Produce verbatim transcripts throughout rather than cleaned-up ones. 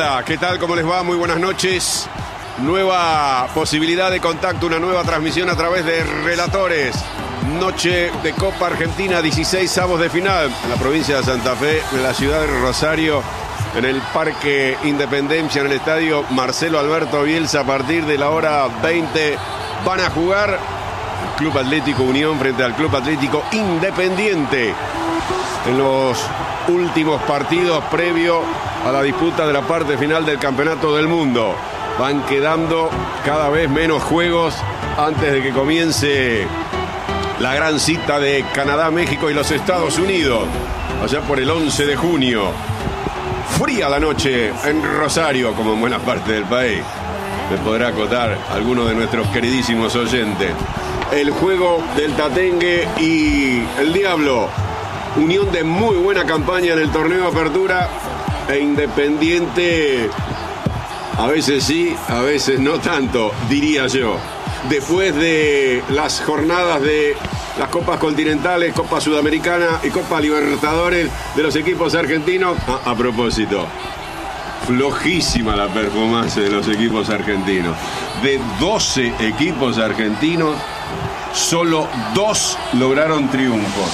Hola, ¿qué tal? ¿Cómo les va? Muy buenas noches. Nueva posibilidad de contacto, una nueva transmisión a través de Relatores. Noche de Copa Argentina, dieciséis avos de final en la provincia de Santa Fe, en la ciudad de Rosario, en el Parque Independencia, en el estadio Marcelo Alberto Bielsa. A partir de la hora veinte van a jugar el Club Atlético Unión frente al Club Atlético Independiente en los últimos partidos previo a la disputa de la parte final del Campeonato del Mundo. Van quedando cada vez menos juegos antes de que comience la gran cita de Canadá, México y los Estados Unidos, allá por el once de junio. Fría la noche en Rosario, como en buena parte del país. Me podrá acotar alguno de nuestros queridísimos oyentes. El juego del Tatengue y el Diablo. Unión de muy buena campaña en el torneo Apertura e Independiente a veces sí, a veces no tanto, diría yo. Después de las jornadas de las Copas Continentales, Copa Sudamericana y Copa Libertadores de los equipos argentinos. A, a propósito, flojísima la performance de los equipos argentinos. De doce equipos argentinos, solo dos lograron triunfos.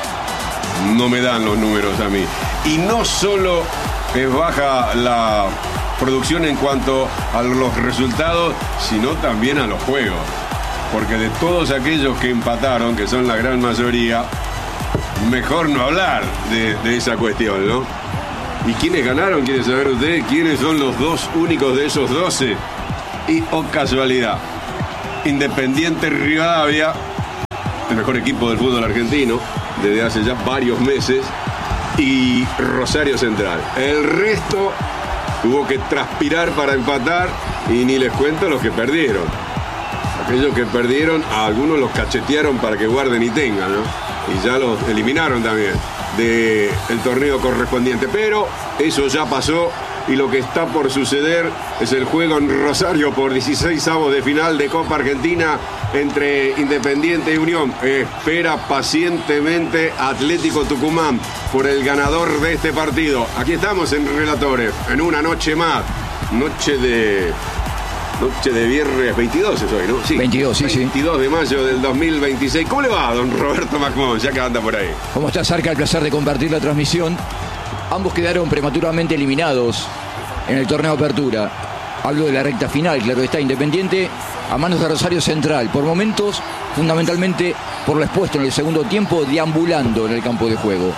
No me dan los números a mí. Y no solo es baja la producción en cuanto a los resultados, sino también a los juegos. Porque de todos aquellos que empataron, que son la gran mayoría, mejor no hablar de, de esa cuestión, ¿no? ¿Y quiénes ganaron? ¿Quieren saber ustedes quiénes son los dos únicos de esos doce? Y, oh casualidad, Independiente Rivadavia, el mejor equipo del fútbol argentino desde hace ya varios meses, y Rosario Central. El resto tuvo que transpirar para empatar, y ni les cuento los que perdieron. Aquellos que perdieron, a algunos los cachetearon para que guarden y tengan, ¿no? Y ya los eliminaron también del torneo correspondiente. Pero eso ya pasó, y lo que está por suceder es el juego en Rosario por dieciséis avos de final de Copa Argentina entre Independiente y Unión. Espera pacientemente Atlético Tucumán por el ganador de este partido. Aquí estamos en Relatores, en una noche más. Noche de... Noche de viernes veintidós es hoy, ¿no? Sí, veintidós, sí, sí. veintidós de mayo del dos mil veintiséis. ¿Cómo le va, don Roberto Macmón, ya que anda por ahí? ¿Cómo estás, Arca? El placer de compartir la transmisión. Ambos quedaron prematuramente eliminados en el torneo Apertura. Hablo de la recta final, claro está, Independiente a manos de Rosario Central. Por momentos, fundamentalmente por lo expuesto en el segundo tiempo, deambulando en el campo de juego.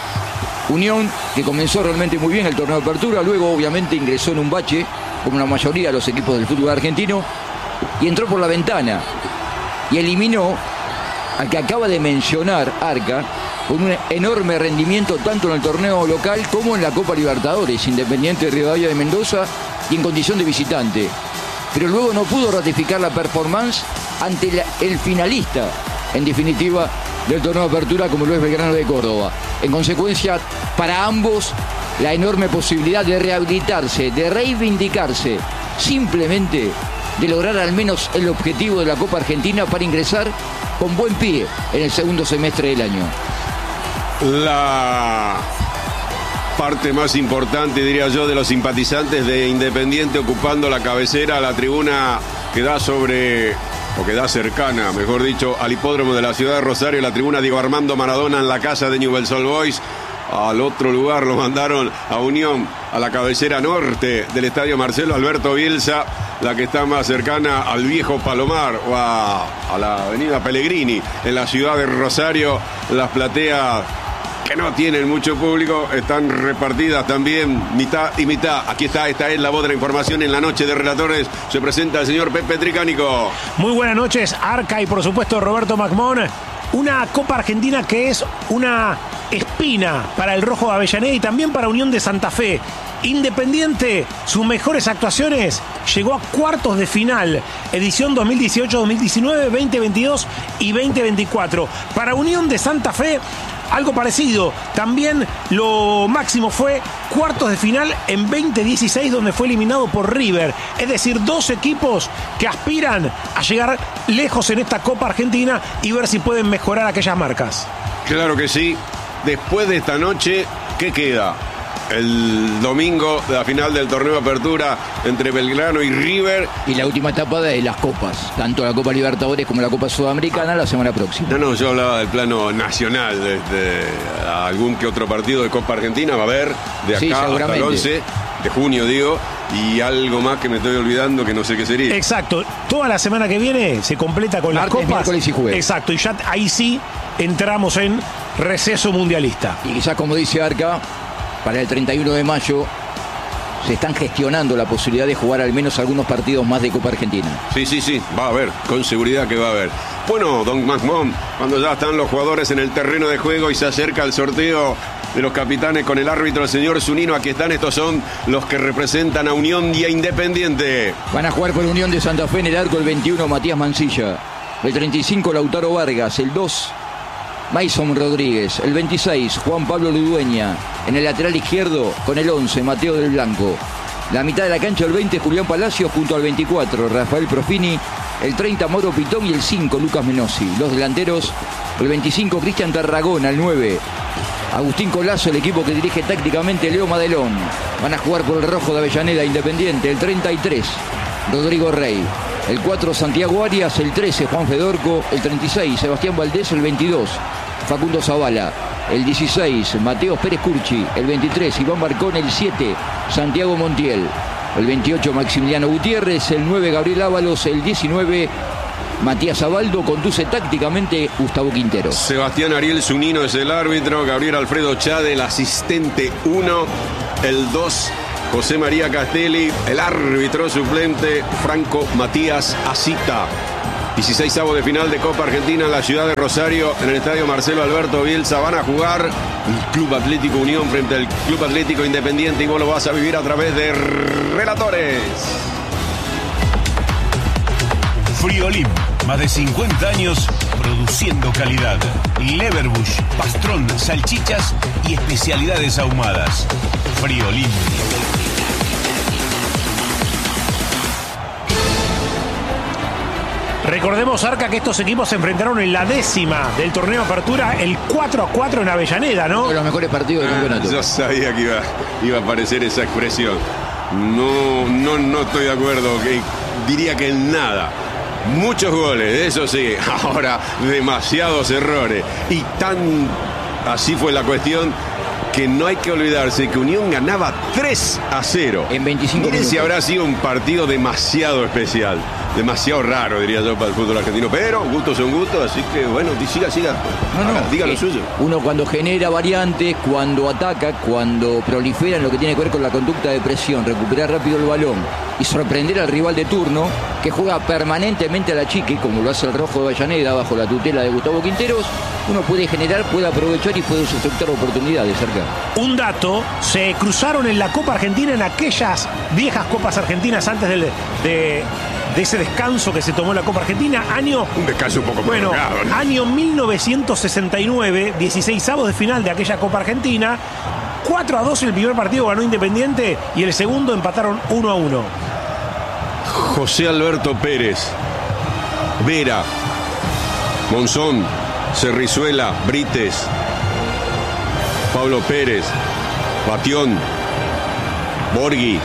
Unión, que comenzó realmente muy bien el torneo Apertura, luego obviamente ingresó en un bache, como la mayoría de los equipos del fútbol argentino, y entró por la ventana y eliminó al que acaba de mencionar Arca, con un enorme rendimiento tanto en el torneo local como en la Copa Libertadores, Independiente de Rivadavia de Mendoza, y en condición de visitante. Pero luego no pudo ratificar la performance ante la, el finalista, en definitiva, del torneo de Apertura, como lo es Belgrano de Córdoba. En consecuencia, para ambos, la enorme posibilidad de rehabilitarse, de reivindicarse, simplemente de lograr al menos el objetivo de la Copa Argentina para ingresar con buen pie en el segundo semestre del año. La parte más importante, diría yo, de los simpatizantes de Independiente ocupando la cabecera, la tribuna que da sobre, o que da cercana, mejor dicho, al hipódromo de la ciudad de Rosario, la tribuna Diego Armando Maradona en la casa de Newell's Old Boys. Al otro lugar lo mandaron a Unión, a la cabecera norte del estadio Marcelo Alberto Bielsa, la que está más cercana al viejo Palomar o a, a la avenida Pellegrini en la ciudad de Rosario. Las plateas, que no tienen mucho público, están repartidas también mitad y mitad. Aquí está, esta es la voz de la información en la noche de Relatores. Se presenta el señor Pepe Tricánico. Muy buenas noches, Arca, y por supuesto Roberto Macmón. Una Copa Argentina que es una espina para el Rojo de Avellaneda y también para Unión de Santa Fe. Independiente, sus mejores actuaciones, llegó a cuartos de final, edición dos mil dieciocho dos mil diecinueve, veinte veintidós y veinte veinticuatro. Para Unión de Santa Fe, algo parecido. También lo máximo fue cuartos de final en veinte dieciséis, donde fue eliminado por River. Es decir, dos equipos que aspiran a llegar lejos en esta Copa Argentina y ver si pueden mejorar aquellas marcas. Claro que sí. Después de esta noche, ¿qué queda? el domingo de la final del torneo Apertura entre Belgrano y River. Y la última etapa de las copas, tanto la Copa Libertadores como la Copa Sudamericana, la semana próxima. No, no, yo hablaba del plano nacional, de, de algún que otro partido de Copa Argentina va a haber, de acá Sí, hasta el seguramente. once de junio, digo, y algo más que me estoy olvidando que no sé qué sería. Exacto. Toda la semana que viene se completa con Martes, las copas. miércoles y jueves. Exacto. Y ya ahí sí entramos en receso mundialista. Y quizás, como dice Arca, para el treinta y uno de mayo se están gestionando la posibilidad de jugar al menos algunos partidos más de Copa Argentina. Sí, sí, sí, va a haber, con seguridad que va a haber. Bueno, don Magmón, cuando ya están los jugadores en el terreno de juego y se acerca el sorteo de los capitanes con el árbitro, el señor Zunino, aquí están, estos son los que representan a Unión y a Independiente. Van a jugar por Unión de Santa Fe en el arco el veintiuno, Matías Mancilla. El treinta y cinco, Lautaro Vargas. El dos, Mason Rodríguez. El veintiséis, Juan Pablo Ludueña. En el lateral izquierdo, con el once, Mateo del Blanco. La mitad de la cancha, el veinte, Julián Palacios, junto al veinticuatro, Rafael Profini. El treinta, Mauro Pitón, y el cinco, Lucas Menossi. Los delanteros, el veinticinco, Cristian Tarragona. El nueve, Agustín Colazo, el equipo que dirige tácticamente Leo Madelón. Van a jugar por el rojo de Avellaneda, Independiente. El treinta y tres, Rodrigo Rey. El cuatro, Santiago Arias. El trece, Juan Fedorco. El treinta y seis, Sebastián Valdés. El veintidós, Facundo Zavala. El dieciséis, Mateo Pérez Curchi. El veintitrés, Iván Barcón. El siete, Santiago Montiel. El veintiocho, Maximiliano Gutiérrez. El nueve, Gabriel Ábalos. El diecinueve, Matías Abaldo. Conduce tácticamente Gustavo Quintero. Sebastián Ariel Zunino es el árbitro, Gabriel Alfredo Chade, el asistente uno, el dos, José María Castelli, el árbitro suplente, Franco Matías Asita. dieciseisavo de final de Copa Argentina en la ciudad de Rosario, en el estadio Marcelo Alberto Bielsa. Van a jugar el Club Atlético Unión frente al Club Atlético Independiente, y vos lo vas a vivir a través de Relatores. Friolim, más de cincuenta años produciendo calidad. Leverbush, pastrón, salchichas y especialidades ahumadas. Friolim. Recordemos, Arca, que estos equipos se enfrentaron en la décima del torneo Apertura, el cuatro a cuatro en Avellaneda, ¿no? Uno de los mejores partidos del campeonato. Yo sabía que iba, iba a aparecer esa expresión. No, no, no estoy de acuerdo. Que, diría que en nada. Muchos goles, eso sí. Ahora, demasiados errores. Y tan así fue la cuestión, que no hay que olvidarse que Unión ganaba tres a cero. En veinticinco Miren si minutos. habrá sido un partido demasiado especial. Demasiado raro, diría yo, para el fútbol argentino. Pero gustos son gustos, así que bueno, siga, siga. No, no, Haga, diga lo eh, suyo. Uno cuando genera variantes, cuando ataca, cuando prolifera en lo que tiene que ver con la conducta de presión, recuperar rápido el balón y sorprender al rival de turno, que juega permanentemente a la chique, como lo hace el rojo de Avellaneda bajo la tutela de Gustavo Quinteros, uno puede generar, puede aprovechar y puede usufructar oportunidades cerca. Un dato, se cruzaron en la Copa Argentina, en aquellas viejas Copas Argentinas antes del- de, de ese descanso que se tomó la Copa Argentina, año... Un descanso un poco Bueno, prolongado, ¿no? año mil novecientos sesenta y nueve, dieciseisavos de final de aquella Copa Argentina, cuatro a dos el primer partido ganó Independiente y el segundo empataron uno a uno. José Alberto Pérez, Vera, Monzón, Cerrizuela, Brites, Pablo Pérez, Batión, Borghi,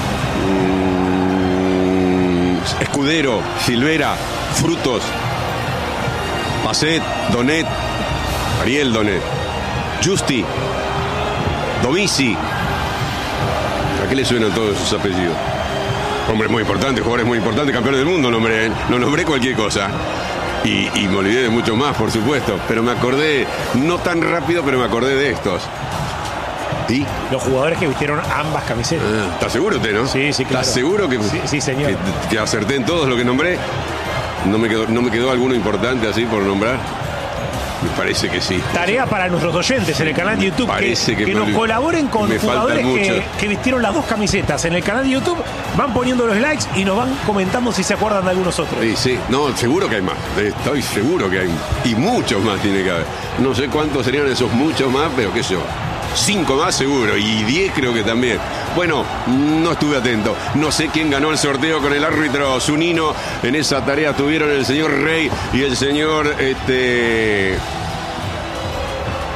mm, Escudero, Silvera, Frutos, Pacet, Donet, Ariel Donet, Justi, Dovici. ¿A qué le suenan todos esos apellidos? Hombres muy importantes, jugadores muy importantes, campeones del mundo, nombré, no nombré cualquier cosa. Y, y me olvidé de mucho más, por supuesto. Pero me acordé, no tan rápido, pero me acordé de estos. ¿Y? Los jugadores que vistieron ambas camisetas. Ah, ¿estás seguro usted, no? Sí, sí, claro. ¿Estás seguro que, Sí, sí, señor. que, que acerté en todos lo que nombré? ¿No me quedó, no me quedó alguno importante así por nombrar? Me parece que sí. Tarea para nuestros oyentes en el canal de YouTube, que, Parece que que me nos olvidé. colaboren con Me faltan jugadores que, muchos. que vistieron las dos camisetas. En el canal de YouTube van poniendo los likes y nos van comentando si se acuerdan de algunos otros. Sí, sí. No, seguro que hay más. Estoy seguro que hay. Y muchos más tiene que haber. No sé cuántos serían esos muchos más, pero qué sé yo. Cinco más seguro. Y diez creo que también. Bueno, no estuve atento. No sé quién ganó el sorteo con el árbitro Zunino. En esa tarea estuvieron el señor Rey y el señor este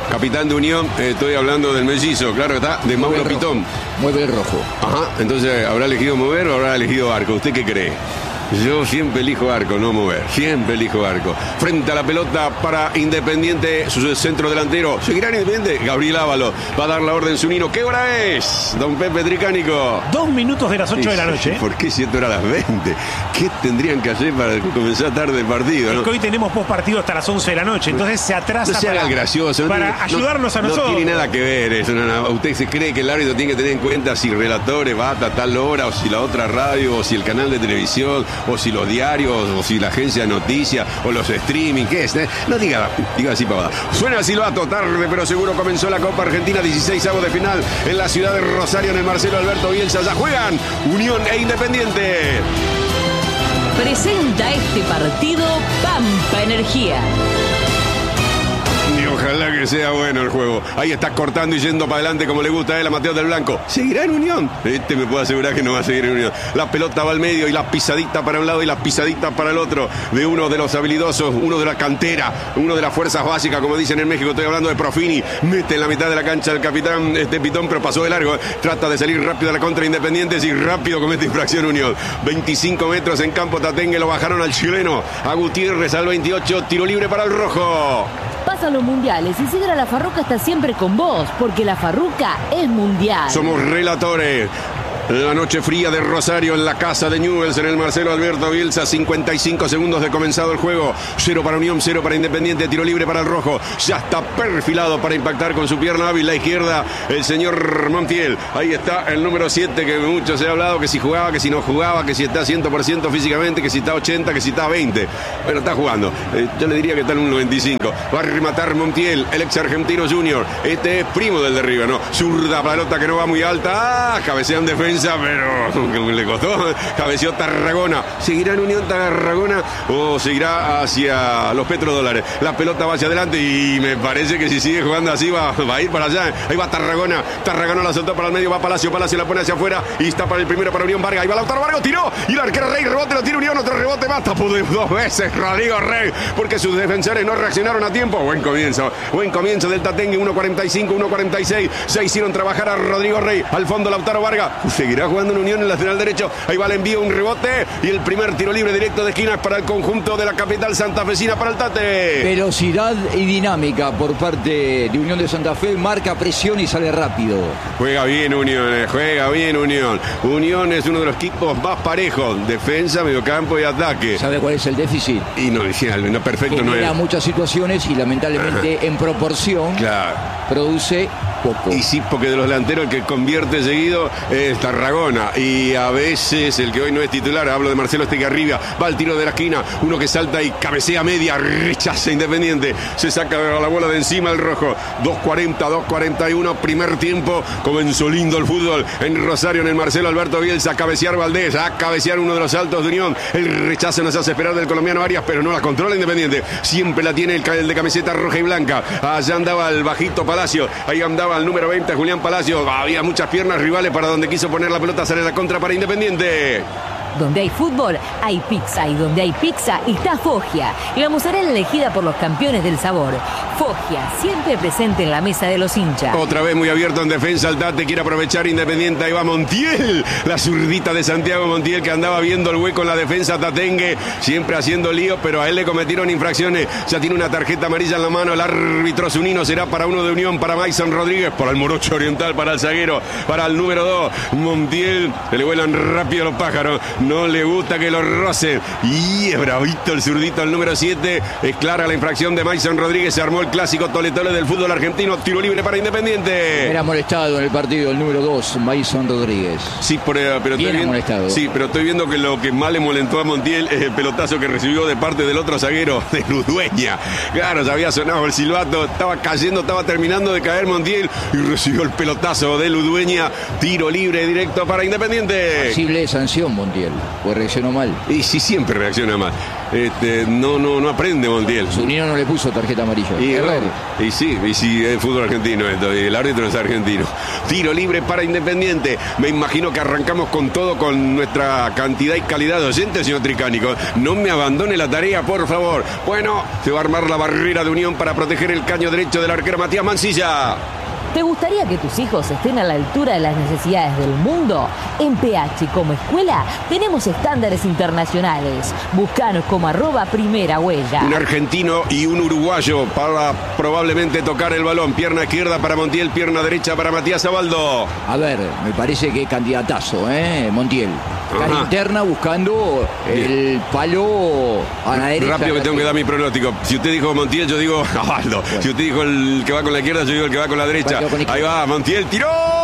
capitán de Unión, eh, estoy hablando del mellizo, claro que está, de Mauro Pitón. Mueve el rojo. Ajá, entonces, ¿habrá elegido mover o habrá elegido arco? ¿Usted qué cree? Yo siempre elijo arco, no mover. Siempre elijo arco. Frente a la pelota para Independiente, su centro delantero. ¿Seguirá Independiente? Gabriel Ábalos va a dar la orden Zunino. ¿Qué hora es, don Pepe Tricánico? Dos minutos de las ocho de la noche. ¿Por qué si esto era a las veinte? ¿Qué tendrían que hacer para comenzar tarde el partido? ¿no? Es que hoy tenemos post partido hasta las once de la noche, entonces se atrasa no se para, haga el gracioso, no para tiene, ayudarnos no, a nosotros. No tiene nada que ver eso. No, no. Usted se cree que el árbitro tiene que tener en cuenta si relatores va a tal hora, o si la otra radio, o si el canal de televisión, o si los diarios, o si la agencia de noticias, o los streaming, ¿qué es? ¿Eh? No diga, diga así pavada. Suena el silbato, tarde pero seguro comenzó la Copa Argentina, dieciseisavos de final en la ciudad de Rosario, en el Marcelo Alberto Bielsa. Ya juegan Unión e Independiente. Presenta este partido Pampa Energía. Y ojalá que sea bueno el juego. Ahí está cortando y yendo para adelante como le gusta a él a Mateo del Blanco. ¿Seguirá en Unión? Este me puedo asegurar que no va a seguir en Unión. La pelota va al medio y la pisadita para un lado y la pisadita para el otro de uno de los habilidosos, uno de la cantera, uno de las fuerzas básicas, como dicen en México. Estoy hablando de Profini. Mete en la mitad de la cancha el capitán este Pitón, pero pasó de largo. Trata de salir rápido a la contra Independientes y rápido comete infracción Unión. veinticinco metros en campo Tatengue, lo bajaron al chileno. A Gutiérrez al veintiocho, tiro libre para el rojo. Pasan los mundiales y Sidra La Farruca está siempre con vos, porque La Farruca es mundial. Somos relatores. La noche fría de Rosario en la casa de Newell's, en el Marcelo Alberto Bielsa. cincuenta y cinco segundos de comenzado el juego. Cero para Unión, cero para Independiente. Tiro libre para el rojo. Ya está perfilado para impactar con su pierna hábil la izquierda el señor Montiel. Ahí está el número siete, que mucho se ha hablado, que si jugaba, que si no jugaba, que si está cien por ciento físicamente, que si está ochenta, que si está veinte. Bueno, está jugando. Eh, yo le diría que está en un noventa y cinco. Va a rematar Montiel, el ex argentino junior. Este es primo del de arriba, ¿no? Zurda, pelota que no va muy alta. Ah, cabecea en defensa, pero le costó. Cabeció Tarragona. ¿Seguirá en Unión Tarragona o seguirá hacia los petrodólares? La pelota va hacia adelante y me parece que si sigue jugando así va, va a ir para allá. Ahí va Tarragona. Tarragona la soltó para el medio, va Palacio. Palacio la pone hacia afuera y está para el primero para Unión Vargas. Ahí va Lautaro Vargas, tiró. Y el arquero Rey, rebote, lo tira Unión, otro rebote más. Tapó de dos veces Rodrigo Rey, porque sus defensores no reaccionaron a tiempo. Buen comienzo. Buen comienzo del Tatengue. uno cuarenta y cinco, uno cuarenta y seis. Se hicieron trabajar a Rodrigo Rey. Al fondo Lautaro Vargas. Seguirá jugando en Unión en el lateral derecho. Ahí va el envío, un rebote. Y el primer tiro libre directo de esquina para el conjunto de la capital santafesina, para el Tate. Velocidad y dinámica por parte de Unión de Santa Fe. Marca presión y sale rápido. Juega bien Unión, eh, juega bien Unión. Unión es uno de los equipos más parejos. Defensa, mediocampo y ataque. ¿Sabe cuál es el déficit? Y no, no perfecto que no es. muchas situaciones y lamentablemente Ajá. en proporción claro. produce poco. Y sí, porque de los delanteros el que convierte seguido es Tarragona. Y a veces el que hoy no es titular, hablo de Marcelo Estegarribia, va al tiro de la esquina, uno que salta y cabecea media, rechaza Independiente, se saca la bola de encima el rojo. Dos cuarenta, dos cuarenta y uno, primer tiempo. Comenzó lindo el fútbol en Rosario, en el Marcelo Alberto Bielsa. A cabecear Valdés, a cabecear uno de los altos de Unión. El rechazo nos hace esperar del colombiano Arias, pero no la controla Independiente. Siempre la tiene el, el de camiseta roja y blanca. Allá andaba el bajito Palacio, ahí andaba el número veinte, Julián Palacio. Había muchas piernas rivales para donde quiso poner la pelota, sale la contra para Independiente. Donde hay fútbol, hay pizza. Y donde hay pizza, está Foggia. Y la mozzarella elegida por los campeones del sabor. Foggia, siempre presente en la mesa de los hinchas. Otra vez muy abierto en defensa, el Tate quiere aprovechar Independiente. Ahí va Montiel, la zurdita de Santiago Montiel, que andaba viendo el hueco en la defensa Tatengue, siempre haciendo lío, pero a él le cometieron infracciones. Ya tiene una tarjeta amarilla en la mano. El árbitro Zunino, será para uno de Unión, para Maison Rodríguez, para el morocho oriental, para el zaguero, para el número dos. Montiel, se le vuelan rápido los pájaros. No le gusta que lo rocen. Y es bravito el zurdito, el número siete. Es clara la infracción de Maison Rodríguez. Se armó el clásico toletole del fútbol argentino. Tiro libre para Independiente. Era molestado en el partido el número dos, Maison Rodríguez. Sí, pero, pero Bien estoy molestado. Sí, pero estoy viendo que lo que más le molestó a Montiel es el pelotazo que recibió de parte del otro zaguero, de Ludueña. Claro, ya había sonado el silbato. Estaba cayendo, estaba terminando de caer Montiel y recibió el pelotazo de Ludueña. Tiro libre directo para Independiente. Posible sanción, Montiel. Montiel, pues reaccionó mal. Y sí, siempre reacciona mal. Este, no, no, no aprende Montiel. Zunino no le puso tarjeta amarilla. Y, Error. y sí, y sí, es fútbol argentino esto, y el árbitro es argentino. Tiro libre para Independiente. Me imagino que arrancamos con todo, con nuestra cantidad y calidad de oyentes, señor Tricánico. No me abandone la tarea, por favor. Bueno, se va a armar la barrera de Unión para proteger el caño derecho del arquero Matías Mancilla. ¿Te gustaría que tus hijos estén a la altura de las necesidades del mundo? En P H como escuela tenemos estándares internacionales. Búscanos como arroba primera huella. Un argentino y un uruguayo para probablemente tocar el balón. Pierna izquierda para Montiel, pierna derecha para Matías Abaldo. A ver, me parece que candidatazo, ¿eh? Montiel. Cara Ajá. interna buscando el palo a la derecha. Rápido que tengo que dar mi pronóstico. Si usted dijo Montiel, yo digo Abaldo. Bueno. Si usted dijo el que va con la izquierda, yo digo el que va con la derecha. Bueno, con Ahí va, Montiel, tiró.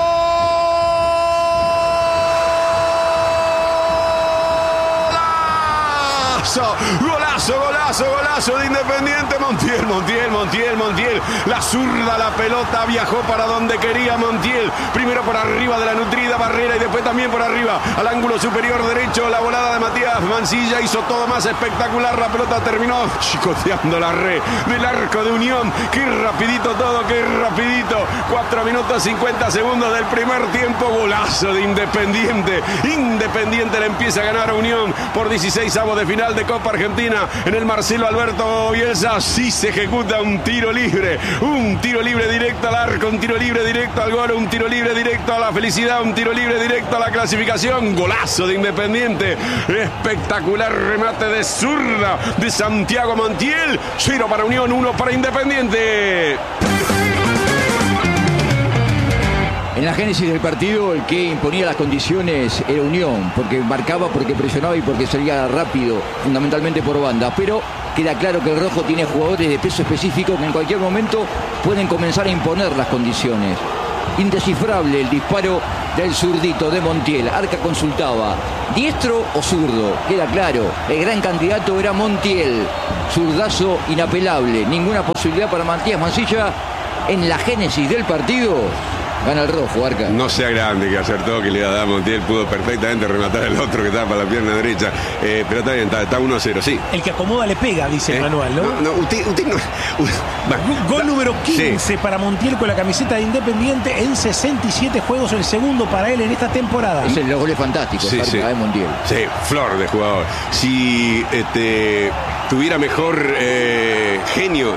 Golazo, golazo, golazo de Independiente. Montiel, Montiel, Montiel, Montiel. La zurda, la pelota viajó para donde quería Montiel. Primero por arriba de la nutrida barrera y después también por arriba al ángulo superior derecho. La volada de Matías Mancilla hizo todo más espectacular. La pelota terminó chicoteando la red del arco de Unión. Qué rapidito todo, qué rapidito. cuatro minutos cincuenta segundos del primer tiempo. Golazo de Independiente. Independiente le empieza a ganar a Unión por dieciséis avos de final de Copa Argentina en el Marcelo Alberto Bielsa. Sí se ejecuta un tiro libre, un tiro libre directo al arco, un tiro libre directo al gol, un tiro libre directo a la felicidad, un tiro libre directo a la clasificación. Golazo de Independiente, espectacular remate de zurda de Santiago Montiel. Cero para Unión, uno para Independiente. En la génesis del partido, el que imponía las condiciones era Unión, porque marcaba, porque presionaba y porque salía rápido, fundamentalmente por banda. Pero queda claro que el rojo tiene jugadores de peso específico que en cualquier momento pueden comenzar a imponer las condiciones. Indescifrable el disparo del zurdito de Montiel. Arca consultaba, ¿diestro o zurdo? Queda claro, el gran candidato era Montiel. Zurdazo inapelable, ninguna posibilidad para Matías Mancilla. En la génesis del partido gana el rojo, Arca. No sea grande que acertó, que le iba a dar Montiel, pudo perfectamente rematar al otro que estaba para la pierna derecha. Eh, pero está bien, está, está uno a cero, sí. El que acomoda le pega, dice Eh, el manual, ¿no? No, no, usted, usted no. Uh, va, Gol va, número quince sí. para Montiel con la camiseta de Independiente en sesenta y siete juegos, el segundo para él en esta temporada. Es el los goles fantásticos, Sí, Arca, sí. de Montiel. Sí, flor de jugador. Si este, tuviera mejor eh, genio,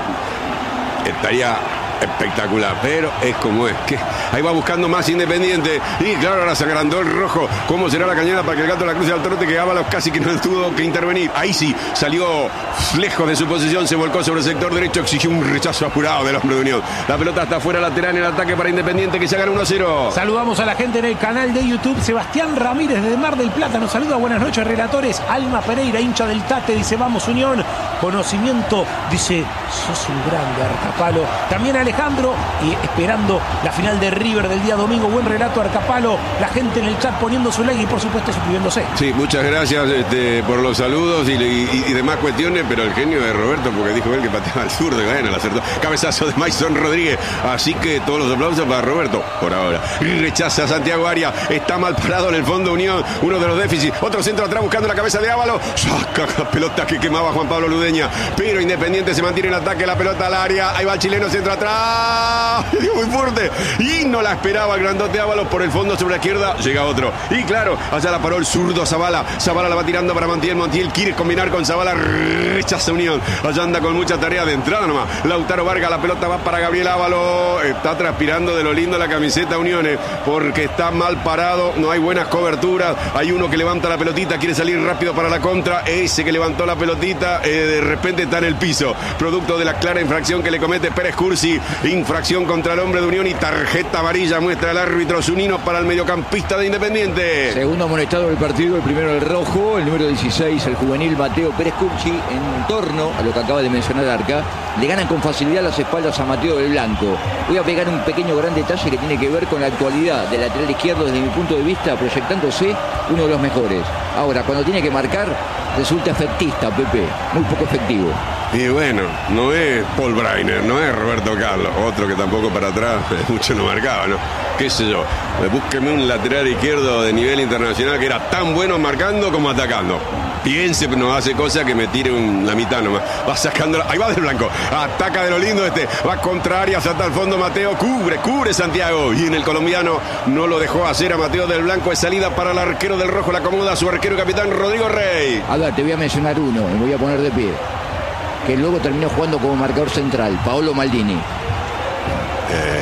estaría espectacular, pero es como es, que ahí va buscando más Independiente y claro, ahora se agrandó el rojo. ¿Cómo será la cañada para que el gato la cruce al trote? Que Ábalos casi que no tuvo que intervenir. Ahí sí, salió lejos de su posición, se volcó sobre el sector derecho, exigió un rechazo apurado del hombre de Unión. La pelota está fuera lateral en el ataque para Independiente, que se gana uno a cero. Saludamos a la gente en el canal de YouTube. Sebastián Ramírez desde Mar del Plata nos saluda. Buenas noches, relatores. Alma Pereira, hincha del Tate, dice vamos Unión. Conocimiento, dice sos un grande, Arcapalo. También Alejandro, y esperando la final de River del día domingo. Buen relato, Arcapalo. La gente en el chat poniendo su like y por supuesto suscribiéndose. Sí, muchas gracias este, por los saludos y, y, y demás cuestiones, pero el genio de Roberto, porque dijo él que pateaba al zurdo, y bueno, le acertó. Cabezazo de Mason Rodríguez, así que todos los aplausos para Roberto, por ahora. Rechaza a Santiago Arias, está mal parado en el fondo Unión, uno de los déficits, otro centro atrás buscando la cabeza de Ábalos, saca la pelota que quemaba Juan Pablo Ludeña, pero Independiente se mantiene en ataque, la pelota al área, ahí va el chileno, centro atrás, muy fuerte, y no la esperaba el grandote Ábalos por el fondo sobre la izquierda, llega otro, y claro, allá la paró el zurdo Zavala, Zavala la va tirando para Montiel, Montiel quiere combinar con Zavala, rechaza Unión, allá anda con mucha tarea de entrada nomás, Lautaro Vargas, la pelota va para Gabriel Ábalos, está transpirando de lo lindo la camiseta Uniones, porque está mal parado, no hay buenas coberturas, hay uno que levanta la pelotita, quiere salir rápido para la contra, ese que levantó la pelotita, eh, de repente está en el piso, producto de la clara infracción que le comete Pérez Cursi, infracción contra el hombre de Unión y tarjeta amarilla muestra el árbitro Zunino para el mediocampista de Independiente. Segundo amonestado del partido, el primero el rojo, el número dieciséis, el juvenil Mateo Pérez Cursi, en torno a lo que acaba de mencionar Arca, le ganan con facilidad las espaldas a Mateo del Blanco. Voy a pegar un pequeño gran detalle que tiene que ver con la actualidad del lateral izquierdo desde mi punto de vista, proyectándose uno de los mejores. Ahora, cuando tiene que marcar, resulta efectista, Pepe, muy poco efectivo. Y bueno, no es Paul Breiner, no es Roberto Carlos, otro que tampoco para atrás mucho no marcaba, ¿no? qué sé yo, búsqueme un lateral izquierdo de nivel internacional que era tan bueno marcando como atacando. Piense, no hace cosa que me tire un, la mitad nomás. Va sacando, ahí va del blanco, ataca de lo lindo este, va contra Arias hasta el fondo Mateo, cubre, cubre Santiago, y en el colombiano no lo dejó hacer a Mateo del Blanco. Es salida para el arquero del rojo, la acomoda a su arquero capitán Rodrigo Rey. A ver, te voy a mencionar uno, me voy a poner de pie, que luego terminó jugando como marcador central, Paolo Maldini. Eh,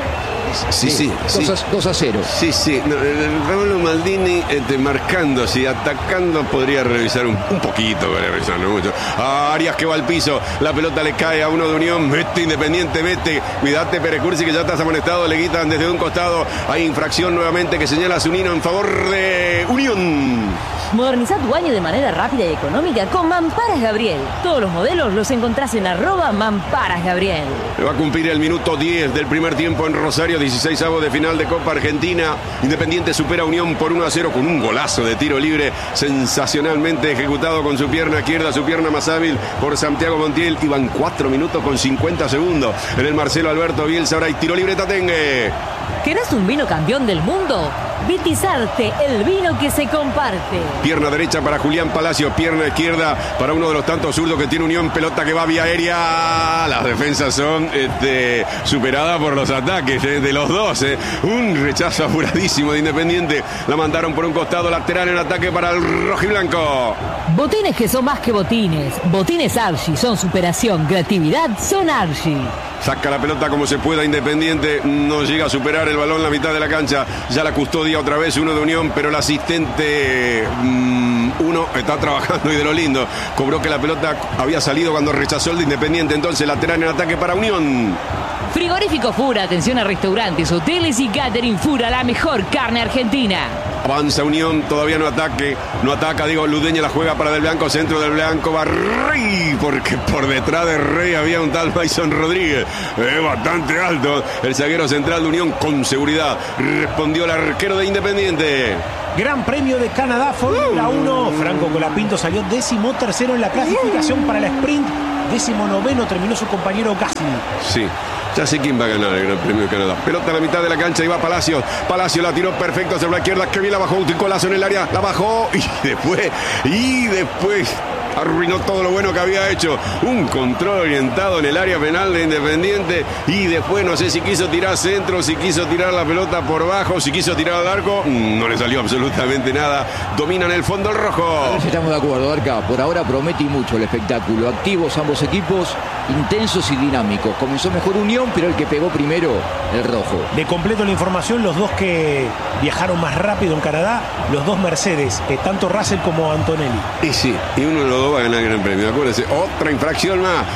sí, sí, sí. dos a cero. Sí, sí. No, Paolo Maldini este, marcando, sí, atacando podría revisar un, un poquito, podría revisar, no mucho. A Arias que va al piso, la pelota le cae a uno de Unión, mete Independiente, mete. Cuidate Pérez Cursi que ya estás amonestado, le quitan desde un costado. Hay infracción nuevamente que señala Zunino en favor de Unión. Moderniza tu baño de manera rápida y económica con Mamparas Gabriel. Todos los modelos los encontrás en arroba Mamparas Gabriel. Va a cumplir el minuto diez del primer tiempo en Rosario, dieciseisavo de final de Copa Argentina. Independiente supera a Unión por uno a cero con un golazo de tiro libre sensacionalmente ejecutado con su pierna izquierda, su pierna más hábil por Santiago Montiel. Iban cuatro minutos con cincuenta segundos. En el Marcelo Alberto Bielsa ahora hay tiro libre Tatengue. ¿Querés un vino campeón del mundo? Vitizarte, el vino que se comparte. Pierna derecha para Julián Palacio, pierna izquierda para uno de los tantos zurdos que tiene Unión, pelota que va vía aérea. Las defensas son este, superadas por los ataques eh, de los dos. Eh. Un rechazo apuradísimo de Independiente. La mandaron por un costado, lateral en ataque para el rojiblanco. Botines que son más que botines. Botines Archie son superación, creatividad son Archie. Saca la pelota como se pueda Independiente, no llega a superar el balón la mitad de la cancha, ya la custodia otra vez uno de Unión, pero el asistente mmm, uno está trabajando y de lo lindo, cobró que la pelota había salido cuando rechazó el de Independiente, entonces lateral en ataque para Unión. Frigorífico Fura, atención a restaurantes, hoteles y catering Fura, la mejor carne argentina. Avanza Unión, todavía no ataque, no ataca, digo, Ludeña la juega para Del Blanco, centro del Blanco, va Rey, porque por detrás de Rey había un tal Mason Rodríguez, eh, bastante alto, el zaguero central de Unión con seguridad, respondió el arquero de Independiente. Gran Premio de Canadá, Fórmula uno, Franco Colapinto salió décimo tercero en la clasificación para el sprint, décimo noveno terminó su compañero Gasly. Sí. Ya sé quién va a ganar el Gran Premio de Canadá. Pelota a la mitad de la cancha y va Palacios. Palacios la tiró perfecto hacia la izquierda. Que bien la bajó. Un golazo en el área. La bajó. Y después. Y después. Arruinó todo lo bueno que había hecho. Un control orientado en el área penal de Independiente. Y después no sé si quiso tirar centro, si quiso tirar la pelota por bajo, si quiso tirar al arco. No le salió absolutamente nada. Dominan el fondo el rojo. A ver si estamos de acuerdo, Arca. Por ahora promete y mucho el espectáculo. Activos ambos equipos, intensos y dinámicos. Comenzó mejor Unión, pero el que pegó primero, el rojo. De completo la información, los dos que viajaron más rápido en Canadá, los dos Mercedes, eh, tanto Russell como Antonelli. Y sí, y uno de los dos va a ganar el Gran Premio, acuérdense, otra infracción más.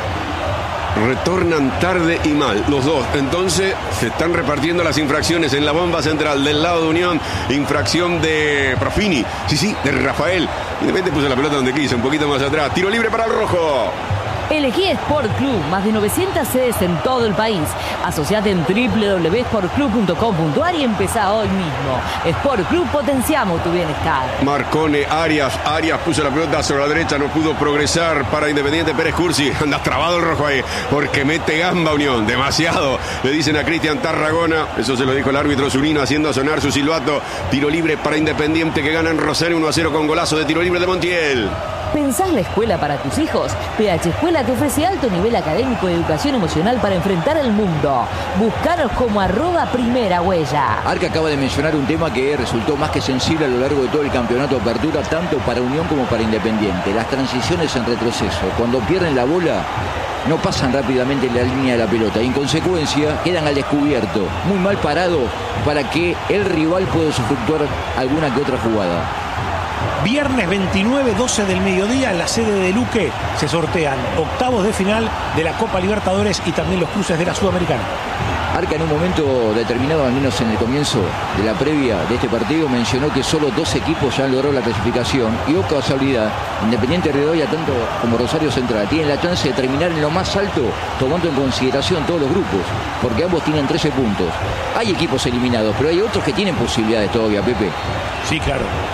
Retornan tarde y mal, los dos. Entonces se están repartiendo las infracciones en la bomba central del lado de Unión. Infracción de Profini, sí, sí, de Rafael. Y de repente puso la pelota donde quiso, un poquito más atrás. Tiro libre para el rojo. Elegí Sport Club, más de novecientas sedes en todo el país. Asociate en doble u doble u doble u punto sport club punto com punto a r y empezá hoy mismo. Sport Club, potenciamos tu bienestar. Marcone, Arias, Arias puso la pelota sobre la derecha, no pudo progresar para Independiente. Pérez Cursi, anda trabado el rojo ahí, porque mete gamba Unión, demasiado. Le dicen a Cristian Tarragona, eso se lo dijo el árbitro Zunino haciendo sonar su silbato. Tiro libre para Independiente que gana en Rosario uno a cero con golazo de tiro libre de Montiel. ¿Pensás la escuela para tus hijos? P H Escuela te ofrece alto nivel académico y educación emocional para enfrentar el mundo. Búscanos como arroba primera huella. Arca acaba de mencionar un tema que resultó más que sensible a lo largo de todo el campeonato de apertura, tanto para Unión como para Independiente. Las transiciones en retroceso. Cuando pierden la bola, no pasan rápidamente en la línea de la pelota. En consecuencia, quedan al descubierto, muy mal parados para que el rival pueda usufructuar alguna que otra jugada. Viernes veintinueve, doce del mediodía, en la sede de Luque se sortean octavos de final de la Copa Libertadores y también los cruces de la Sudamericana. Arca en un momento determinado, al menos en el comienzo de la previa de este partido, mencionó que solo dos equipos ya han logrado la clasificación y, oh casualidad, Independiente de Rivadavia, tanto como Rosario Central, tienen la chance de terminar en lo más alto, tomando en consideración todos los grupos, porque ambos tienen trece puntos. Hay equipos eliminados, pero hay otros que tienen posibilidades todavía, Pepe. Sí, claro.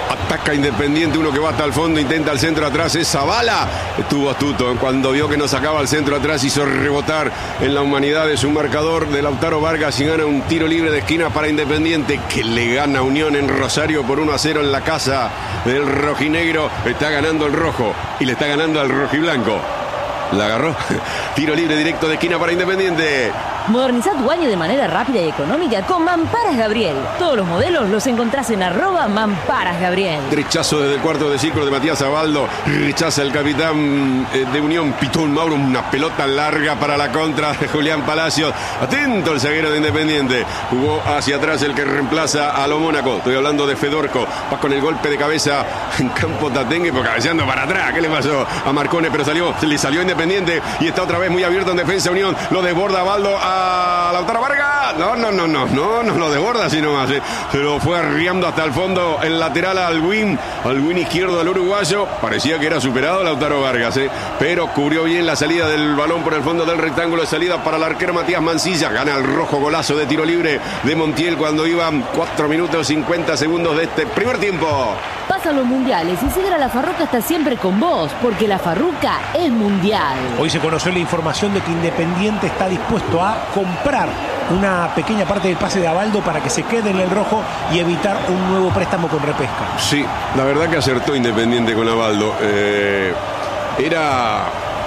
Ataca Independiente, uno que va hasta el fondo, intenta el centro atrás, es Zavala. Estuvo astuto, cuando vio que no sacaba el centro atrás, hizo rebotar en la humanidad de su marcador de Lautaro Vargas y gana un tiro libre de esquina para Independiente, que le gana Unión en Rosario por uno a cero en la casa del rojinegro. Está ganando el rojo y le está ganando al rojiblanco. La agarró. Tiro libre directo de esquina para Independiente. Moderniza tu baño de manera rápida y económica con Mamparas Gabriel. Todos los modelos los encontrás en arroba Mamparas Gabriel. Rechazo desde el cuarto de ciclo de Matías Abaldo. Rechaza el capitán de Unión, Pitón Mauro. Una pelota larga para la contra de Julián Palacios. Atento el zaguero de Independiente. Jugó hacia atrás el que reemplaza a lo Mónaco. Estoy hablando de Fedorco. Va con el golpe de cabeza en campo Tatengue, pero cabeceando para atrás. ¿Qué le pasó a Marcone? Pero salió, le salió Independiente y está otra vez muy abierto en defensa Unión. Lo desborda Abaldo a Lautaro Vargas. No, no, no, no, no, no lo desborda sino más. Eh. Se lo fue arriando hasta el fondo, el lateral al win, al win izquierdo del uruguayo. Parecía que era superado Lautaro Vargas, eh. pero cubrió bien la salida del balón por el fondo del rectángulo de salida para el arquero Matías Mancilla. Gana el rojo, golazo de tiro libre de Montiel cuando iban cuatro minutos cincuenta segundos de este primer tiempo. Pasa los mundiales y Sidra La Farruca está siempre con vos, porque La Farruca es mundial. Hoy se conoció la información de que Independiente está dispuesto a comprar una pequeña parte del pase de Abaldo para que se quede en el rojo y evitar un nuevo préstamo con repesca. Sí, la verdad que acertó Independiente con Abaldo. Eh, era,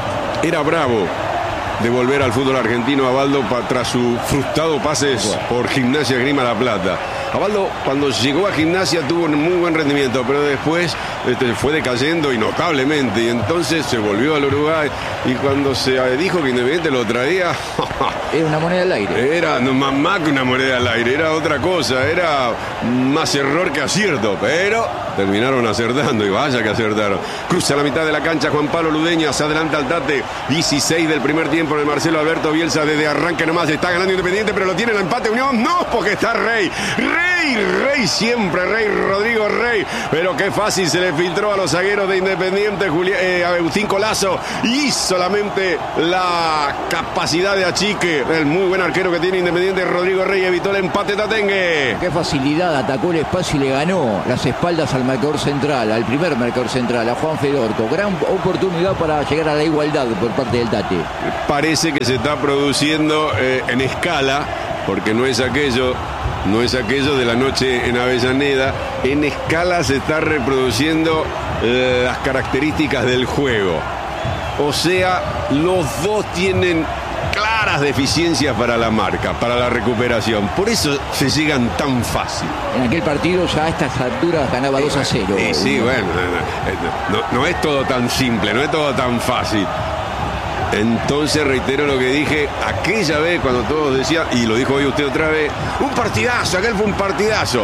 era bravo de volver al fútbol argentino Abaldo pa, tras su frustrado pases por Gimnasia Grima La Plata. Abaldo, cuando llegó a Gimnasia, tuvo un muy buen rendimiento, pero después este, fue decayendo y notablemente, y entonces se volvió al Uruguay, y cuando se dijo que Independiente lo traía, era una moneda al aire. Era no, más, más que una moneda al aire, era otra cosa, era más error que acierto, pero terminaron acertando, y vaya que acertaron. Cruza la mitad de la cancha Juan Pablo Ludeña, se adelanta al Tate, dieciséis del primer tiempo en el Marcelo Alberto Bielsa, desde arranque nomás, está ganando Independiente, pero lo tiene el empate Unión, no, porque está Rey, Rey, Rey siempre, Rey, Rodrigo Rey, pero qué fácil se le filtró a los zagueros de Independiente, Julián, eh, Agustín Colazo, y solamente la capacidad de achique, el muy buen arquero que tiene Independiente, Rodrigo Rey, evitó el empate Tatengue. Qué facilidad, atacó el espacio y le ganó las espaldas al marcador central, al primer marcador central, a Juan Fedorco. Gran oportunidad para llegar a la igualdad por parte del Tate. Parece que se está produciendo eh, en escala, porque no es aquello, no es aquello de la noche en Avellaneda. En escala se está reproduciendo eh, las características del juego. O sea, los dos tienen claras deficiencias para la marca, para la recuperación. Por eso se llegan tan fácil. En aquel partido ya a estas alturas ganaba dos a cero. Sí, sí, bueno, no, no, no es todo tan simple, no es todo tan fácil. Entonces reitero lo que dije aquella vez cuando todos decían, y lo dijo hoy usted otra vez, un partidazo, aquel fue un partidazo.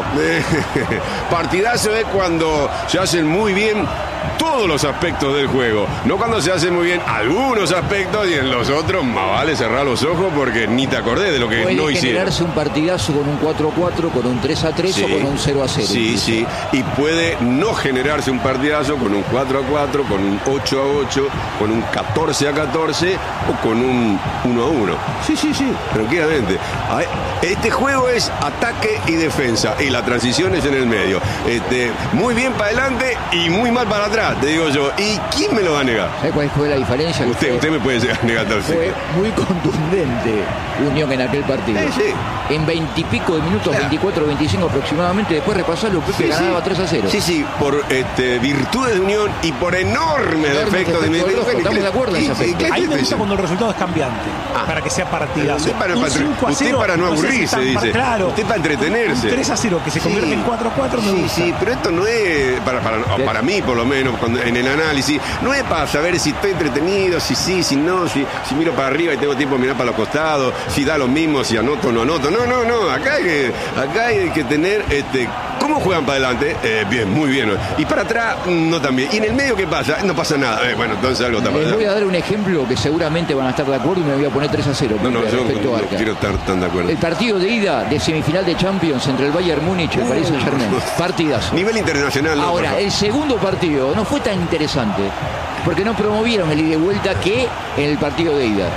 Partidazo es cuando se hacen muy bien todos los aspectos del juego, no cuando se hacen muy bien algunos aspectos y en los otros más vale cerrar los ojos porque ni te acordé de lo que puede no hicieron. Puede generarse un partidazo con un cuatro a cuatro, con un tres a tres, sí, o con un cero a cero. Sí, incluso. Sí, y puede no generarse un partidazo con un cuatro a cuatro, con un ocho a ocho, con un catorce a catorce o con un uno a uno. Sí, sí, sí, tranquilamente. Este juego es ataque y defensa y la transición es en el medio. Este, muy bien para adelante y muy mal para atrás, te digo yo. ¿Y quién me lo va a negar? ¿Sabe cuál fue la diferencia? Usted, usted me puede negar tal Fue muy contundente Unión en aquel partido. Sí, sí. En veintipico de minutos, claro. veinticuatro, veinticinco aproximadamente, después repasarlo, Pepe sí, ganaba sí. tres a cero. Sí, sí, por este, virtudes de Unión y por enormes defectos de Independiente. Estamos de acuerdo en ese aspecto. Ahí me gusta cuando el resultado es cambiante, ah. para que sea partidazo. Usted para, para, usted para no aburrirse, dice. Claro. Usted para entretenerse. Un tres a cero que se convierte sí. en cuatro a cuatro me sí, gusta. Sí, pero esto no es, para, para, para mí por lo menos, cuando, en el análisis, no es para saber si estoy entretenido, si sí, si no, si, si miro para arriba y tengo tiempo de mirar para los costados, si da lo mismo, si anoto o no anoto. No, no, no, acá hay que, acá hay que tener, este, ¿cómo juegan para adelante? Eh, bien, muy bien. Y para atrás, no tan bien. ¿Y en el medio qué pasa? No pasa nada. Eh, bueno, entonces algo está pasando. Les voy a dar un ejemplo que seguramente van a estar de acuerdo y me voy a poner tres a cero. No, no, yo no, no quiero estar tan de acuerdo. El partido de ida de semifinal de Champions entre el Bayern Múnich y el uh, Paris Saint-Germain. Partidazo. Nivel internacional. No, ahora, el segundo partido no fue tan interesante porque no promovieron el ida y vuelta que en el partido de ida. O sea,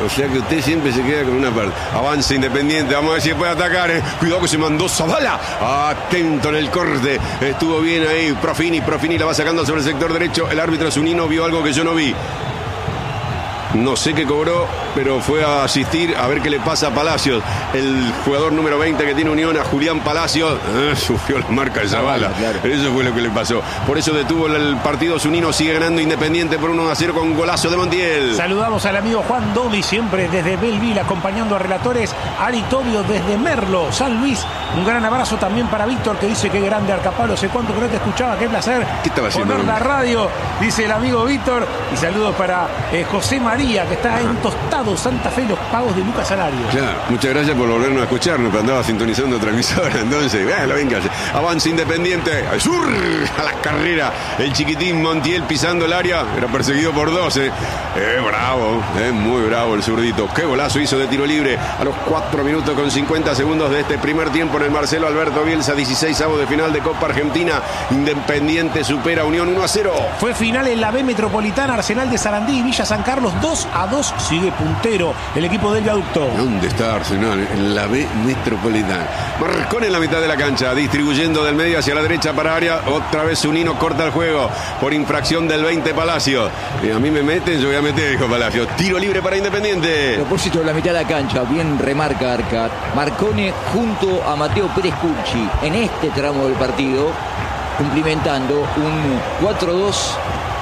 O sea que usted siempre se queda con una parte. Avanza Independiente, vamos a ver si puede atacar. Eh. Cuidado que se mandó Zavala. Atento en el corte. Estuvo bien ahí. Profini, Profini la va sacando sobre el sector derecho. El árbitro Zunino vio algo que yo no vi. No sé qué cobró, pero fue a asistir a ver qué le pasa a Palacios. El jugador número veinte que tiene Unión, a Julián Palacios, eh, sufrió la marca de Zavala. Claro. Eso fue lo que le pasó. Por eso detuvo el partido. Zunino sigue ganando Independiente por uno a cero con golazo de Montiel. Saludamos al amigo Juan Domi, siempre desde Belleville, acompañando a relatores. Ari Tobio desde Merlo, San Luis. Un gran abrazo también para Víctor, que dice que grande Arcapalo. Sé cuánto que no te escuchaba, qué placer. ¿Qué estaba haciendo? Poner la radio, dice el amigo Víctor. Y saludos para eh, José María, que está en Tostado, Santa Fe, los pagos de Lucas Alario. Claro, muchas gracias por volvernos a escucharnos, pero andaba sintonizando transmisora. Entonces, bueno, venga, avanza Independiente, al sur, a la carrera. El chiquitín Montiel pisando el área, era perseguido por doce. Eh, bravo, eh, muy bravo el zurdito. Qué golazo hizo de tiro libre a los cuatro minutos con cincuenta segundos de este primer tiempo en el Marcelo Alberto Bielsa. dieciseisavo de final de Copa Argentina. Independiente supera a Unión uno a cero. Fue final en la B Metropolitana. Arsenal de Sarandí y Villa San Carlos dos a dos. Sigue puntero el equipo del viaducto. ¿Dónde está Arsenal? En la B Metropolitana. Marcón en la mitad de la cancha, distribuyendo del medio hacia la derecha para área. Otra vez Zunino corta el juego por infracción del veinte Palacio. Y a mí me meten, yo voy a meter, dijo Palacio. Tiro libre para Independiente. A propósito de la mitad de la cancha, bien remarca Arca. Marcone junto a Mateo Pérez Cucci en este tramo del partido, cumplimentando un cuatro dos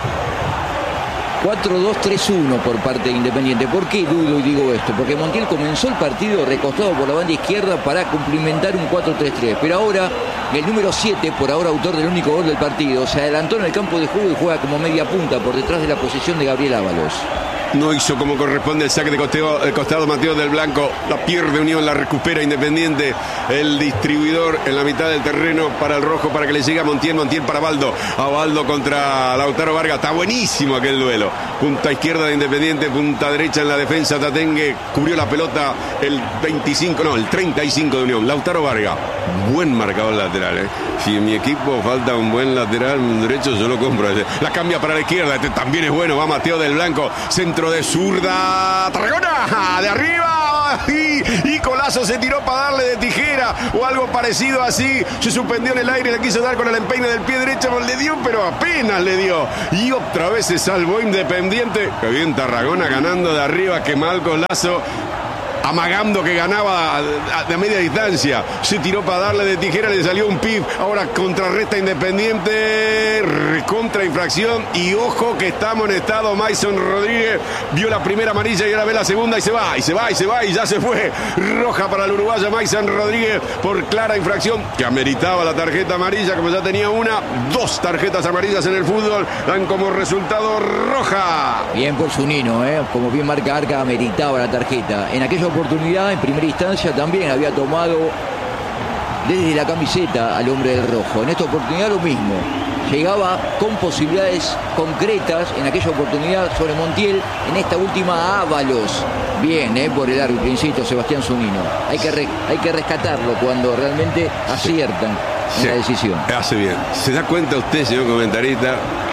tres uno por parte de Independiente. ¿Por qué dudo y digo esto? Porque Montiel comenzó el partido recostado por la banda izquierda para cumplimentar un cuatro tres tres. Pero ahora el número siete, por ahora autor del único gol del partido, se adelantó en el campo de juego y juega como media punta por detrás de la posición de Gabriel Ábalos. No hizo como corresponde el saque de costeo, el costado Mateo del Blanco. La pierde Unión, la recupera Independiente. El distribuidor en la mitad del terreno para el rojo, para que le llegue a Montiel. Montiel para Baldo. A Baldo contra Lautaro Vargas. Está buenísimo aquel duelo. Punta izquierda de Independiente, punta derecha en la defensa. Tatengue cubrió la pelota el veinticinco, no, el treinta y cinco de Unión. Lautaro Vargas. Buen marcador lateral, ¿eh? Si en mi equipo falta un buen lateral un derecho, yo lo compro. La cambia para la izquierda. Este también es bueno. Va Mateo del Blanco. Centro de zurda, Tarragona, de arriba, y, y Colazo se tiró para darle de tijera o algo parecido así. Se suspendió en el aire, le quiso dar con el empeine del pie derecho, le dio, pero apenas le dio. Y otra vez se salvó Independiente. Que bien Tarragona ganando de arriba, que mal Colazo, amagando que ganaba de media distancia. Se tiró para darle de tijera, le salió un pip. Ahora contrarresta Independiente, contra infracción. Y ojo que está amonestado Mason Rodríguez. Vio la primera amarilla y ahora ve la segunda y se va, y se va, y se va, y ya se fue. Roja para el uruguayo Mason Rodríguez por clara infracción que ameritaba la tarjeta amarilla, como ya tenía una. Dos tarjetas amarillas en el fútbol dan como resultado roja. Bien por Zunino, ¿eh? Como bien marca Arca, ameritaba la tarjeta. En aquella oportunidad, en primera instancia, también había tomado desde la camiseta al hombre del rojo. En esta oportunidad lo mismo. Llegaba con posibilidades concretas en aquella oportunidad sobre Montiel, en esta última Ábalos. Bien, ¿eh? Por el árbitro, insisto, Sebastián Zunino. Hay que, re, hay que rescatarlo cuando realmente aciertan en sí, la decisión. Hace bien. ¿Se da cuenta usted, señor comentarista,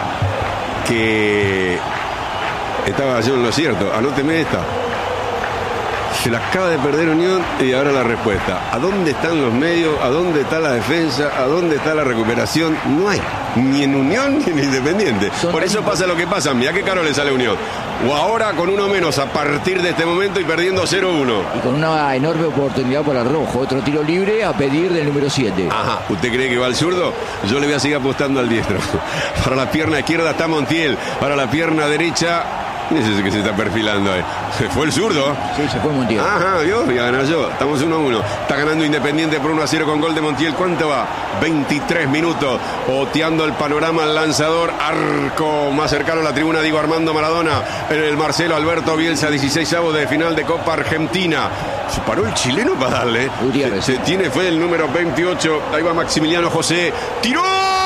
que estaba yo en lo cierto? Anóteme esta. Se la acaba de perder Unión y ahora la respuesta. ¿A dónde están los medios? ¿A dónde está la defensa? ¿A dónde está la recuperación? No hay. Ni en Unión ni en Independiente. Son Por eso pasa lo que pasa. Mirá qué caro le sale a Unión. O ahora con uno menos a partir de este momento y perdiendo cero uno. Y con una enorme oportunidad para el rojo. Otro tiro libre a pedir del número siete. Ajá. ¿Usted cree que va al zurdo? Yo le voy a seguir apostando al diestro. Para la pierna izquierda está Montiel. Para la pierna derecha... ¿Quién es ese que se está perfilando ahí? ¿Se fue el zurdo? Sí, se fue Montiel. Ajá, ¿vio? Voy a ganar yo. Estamos uno a uno. Está ganando Independiente por uno a cero con gol de Montiel. ¿Cuánto va? veintitrés minutos. Oteando el panorama al lanzador. Arco más cercano a la tribuna, digo Armando Maradona. En el Marcelo Alberto Bielsa, dieciseisavo de final de Copa Argentina. Se paró el chileno para darle. Se, se tiene fe el número veintiocho. Ahí va Maximiliano José. ¡Tiró!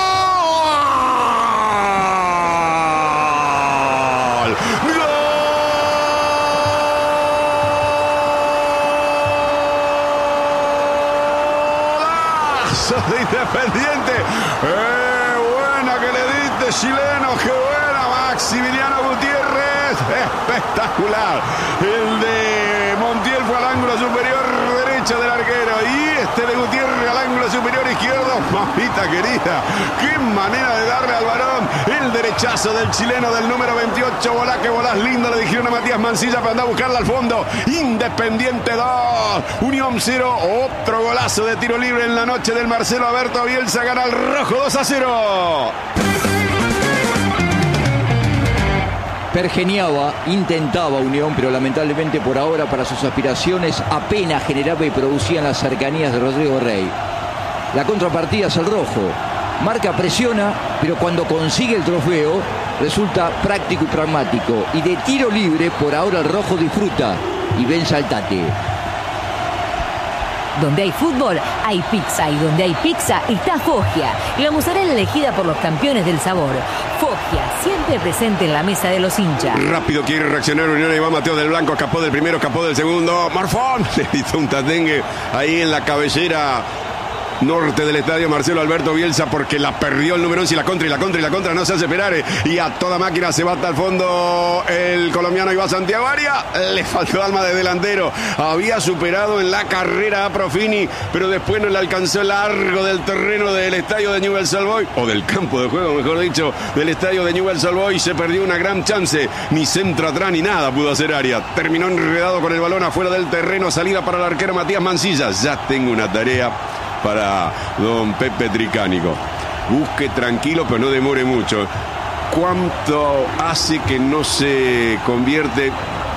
De Independiente, eh, buena que le diste, chileno, qué buena, Maximiliano Gutiérrez. espectacular. El de Montiel fue al ángulo superior derecho del arquero. Y este de Gutiérrez al ángulo superior izquierdo. Mamita querida, qué manera de darle al varón. El derechazo del chileno del número veintiocho. Volá que volás lindo, le dijeron a Matías Mancilla para andar a buscarla al fondo. Independiente dos, Unión cero. Otro golazo de tiro libre en la noche del Marcelo Alberto Bielsa. Gana el rojo dos a cero. Pergeniaba, intentaba Unión, pero lamentablemente por ahora para sus aspiraciones apenas generaba y producía en las cercanías de Rodrigo Rey. La contrapartida es el rojo. Marca, presiona, pero cuando consigue el trofeo resulta práctico y pragmático. Y de tiro libre por ahora el rojo disfruta y vence al Tate. Donde hay fútbol, hay pizza. Y donde hay pizza, está Foggia. La mozzarella elegida por los campeones del sabor. Foggia, siempre presente en la mesa de los hinchas. Rápido quiere reaccionar Unión. Ahí va Mateo del Blanco. Escapó del primero, escapó del segundo. Morfón le hizo un tatengue ahí en la cabellera norte del estadio Marcelo Alberto Bielsa, porque la perdió el número once y la contra y la contra y la contra no se hace esperar, y a toda máquina se va hasta el fondo el colombiano. Iba Santiago Aria, le faltó alma de delantero, había superado en la carrera a Profini, pero después no le alcanzó el largo del terreno del estadio de Newell's Old Boys, o del campo de juego mejor dicho, del estadio de Newell's Old Boys. Se perdió una gran chance, ni centro atrás ni nada pudo hacer Aria, terminó enredado con el balón afuera del terreno. Salida para el arquero Matías Mancilla. Ya tengo una tarea para don Pepe Tricánico. Busque tranquilo, pero no demore mucho. ¿Cuánto hace que no se convierte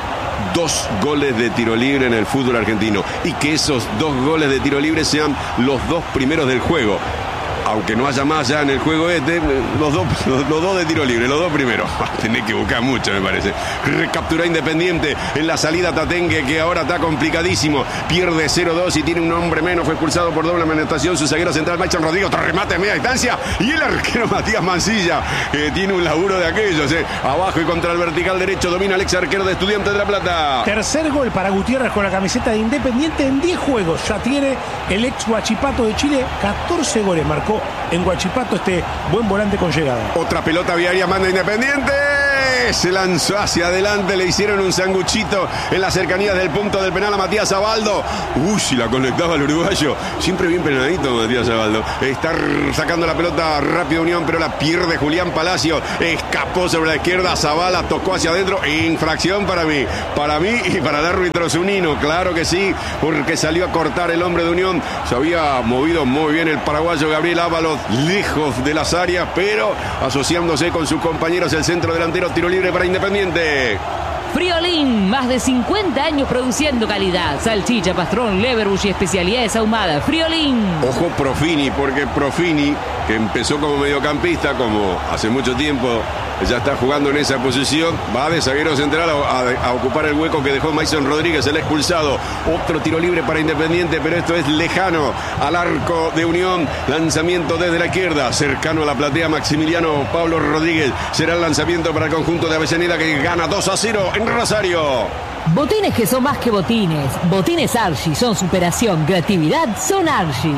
dos goles de tiro libre en el fútbol argentino? Y que esos dos goles de tiro libre sean los dos primeros del juego. Aunque no haya más ya en el juego este, los dos, los, los dos de tiro libre, los dos primeros. Tenés que buscar mucho, me parece. Recapturó Independiente en la salida Tatengue, que ahora está complicadísimo. Pierde cero dos y tiene un hombre menos. Fue expulsado por doble amonestación su zaguero central, Maicon Rodrigo. Otro remate en media distancia. Y el arquero Matías Mancilla, que tiene un laburo de aquellos. Eh. Abajo y contra el vertical derecho domina el ex arquero de Estudiantes de La Plata. Tercer gol para Gutiérrez con la camiseta de Independiente en diez juegos. Ya tiene el ex Huachipato de Chile. catorce goles marcó en Huachipato este buen volante con llegada. Otra pelota viaria manda Independiente. Se lanzó hacia adelante, le hicieron un sanguchito en las cercanías del punto del penal a Matías Abaldo. Uy, la conectaba el uruguayo. Siempre bien penadito Matías Abaldo. Está sacando la pelota rápido Unión, pero la pierde Julián Palacio. Escapó sobre la izquierda, Zavala tocó hacia adentro. Infracción para mí. Para mí y para el árbitro Zunino. Claro que sí, porque salió a cortar el hombre de Unión. Se había movido muy bien el paraguayo Gabriel Ábalos, lejos de las áreas, pero asociándose con sus compañeros. El centro delantero, tiro libre para Independiente. Friolín, más de cincuenta años produciendo calidad. Salchicha, pastrón, leverbush y especialidades ahumadas. Friolín. Ojo Profini, porque Profini, que empezó como mediocampista, como hace mucho tiempo ya está jugando en esa posición, va de zaguero central a, a, a ocupar el hueco que dejó Maicon Rodríguez, el expulsado. Otro tiro libre para Independiente, pero esto es lejano al arco de Unión. Lanzamiento desde la izquierda, cercano a la platea, Maximiliano Pablo Rodríguez. Será el lanzamiento para el conjunto de Avellaneda, que gana dos a cero en Rosario. Botines que son más que botines. Botines Archie son superación, creatividad, son Archie.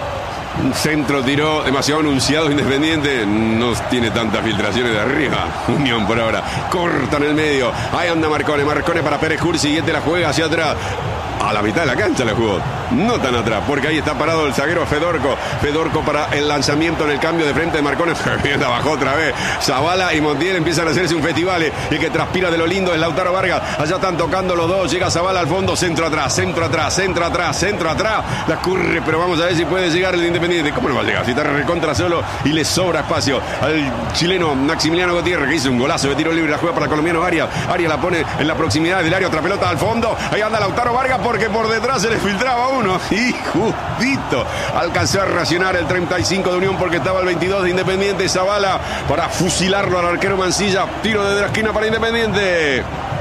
Centro tiró demasiado anunciado Independiente. No tiene tantas filtraciones de arriba. Unión por ahora. Corta en el medio. Ahí anda Marcone. Marcone para Pérez Jur. Siguiente la juega hacia atrás. A la mitad de la cancha la jugó. No tan atrás, porque ahí está parado el zaguero Fedorco. Fedorco para el lanzamiento en el cambio de frente de Marcone. La bajó otra vez. Zavala y Montiel empiezan a hacerse un festival. Y que transpira de lo lindo es Lautaro Vargas. Allá están tocando los dos. Llega Zavala al fondo. Centro atrás, centro atrás, centro atrás, centro atrás. La curre, pero vamos a ver si puede llegar el de Independiente. ¿Cómo no va a llegar? Si está recontra solo y le sobra espacio al chileno Maximiliano Gutiérrez, que hizo un golazo de tiro libre. La juega para el colombiano Arias. Arias la pone en la proximidad del área. Otra pelota al fondo. Ahí anda Lautaro Vargas, porque por detrás se le filtraba uno. Y justito alcanzó a reaccionar el treinta y cinco de Unión, porque estaba el veintidós de Independiente. Zavala para fusilarlo al arquero Mancilla. Tiro desde la esquina para Independiente.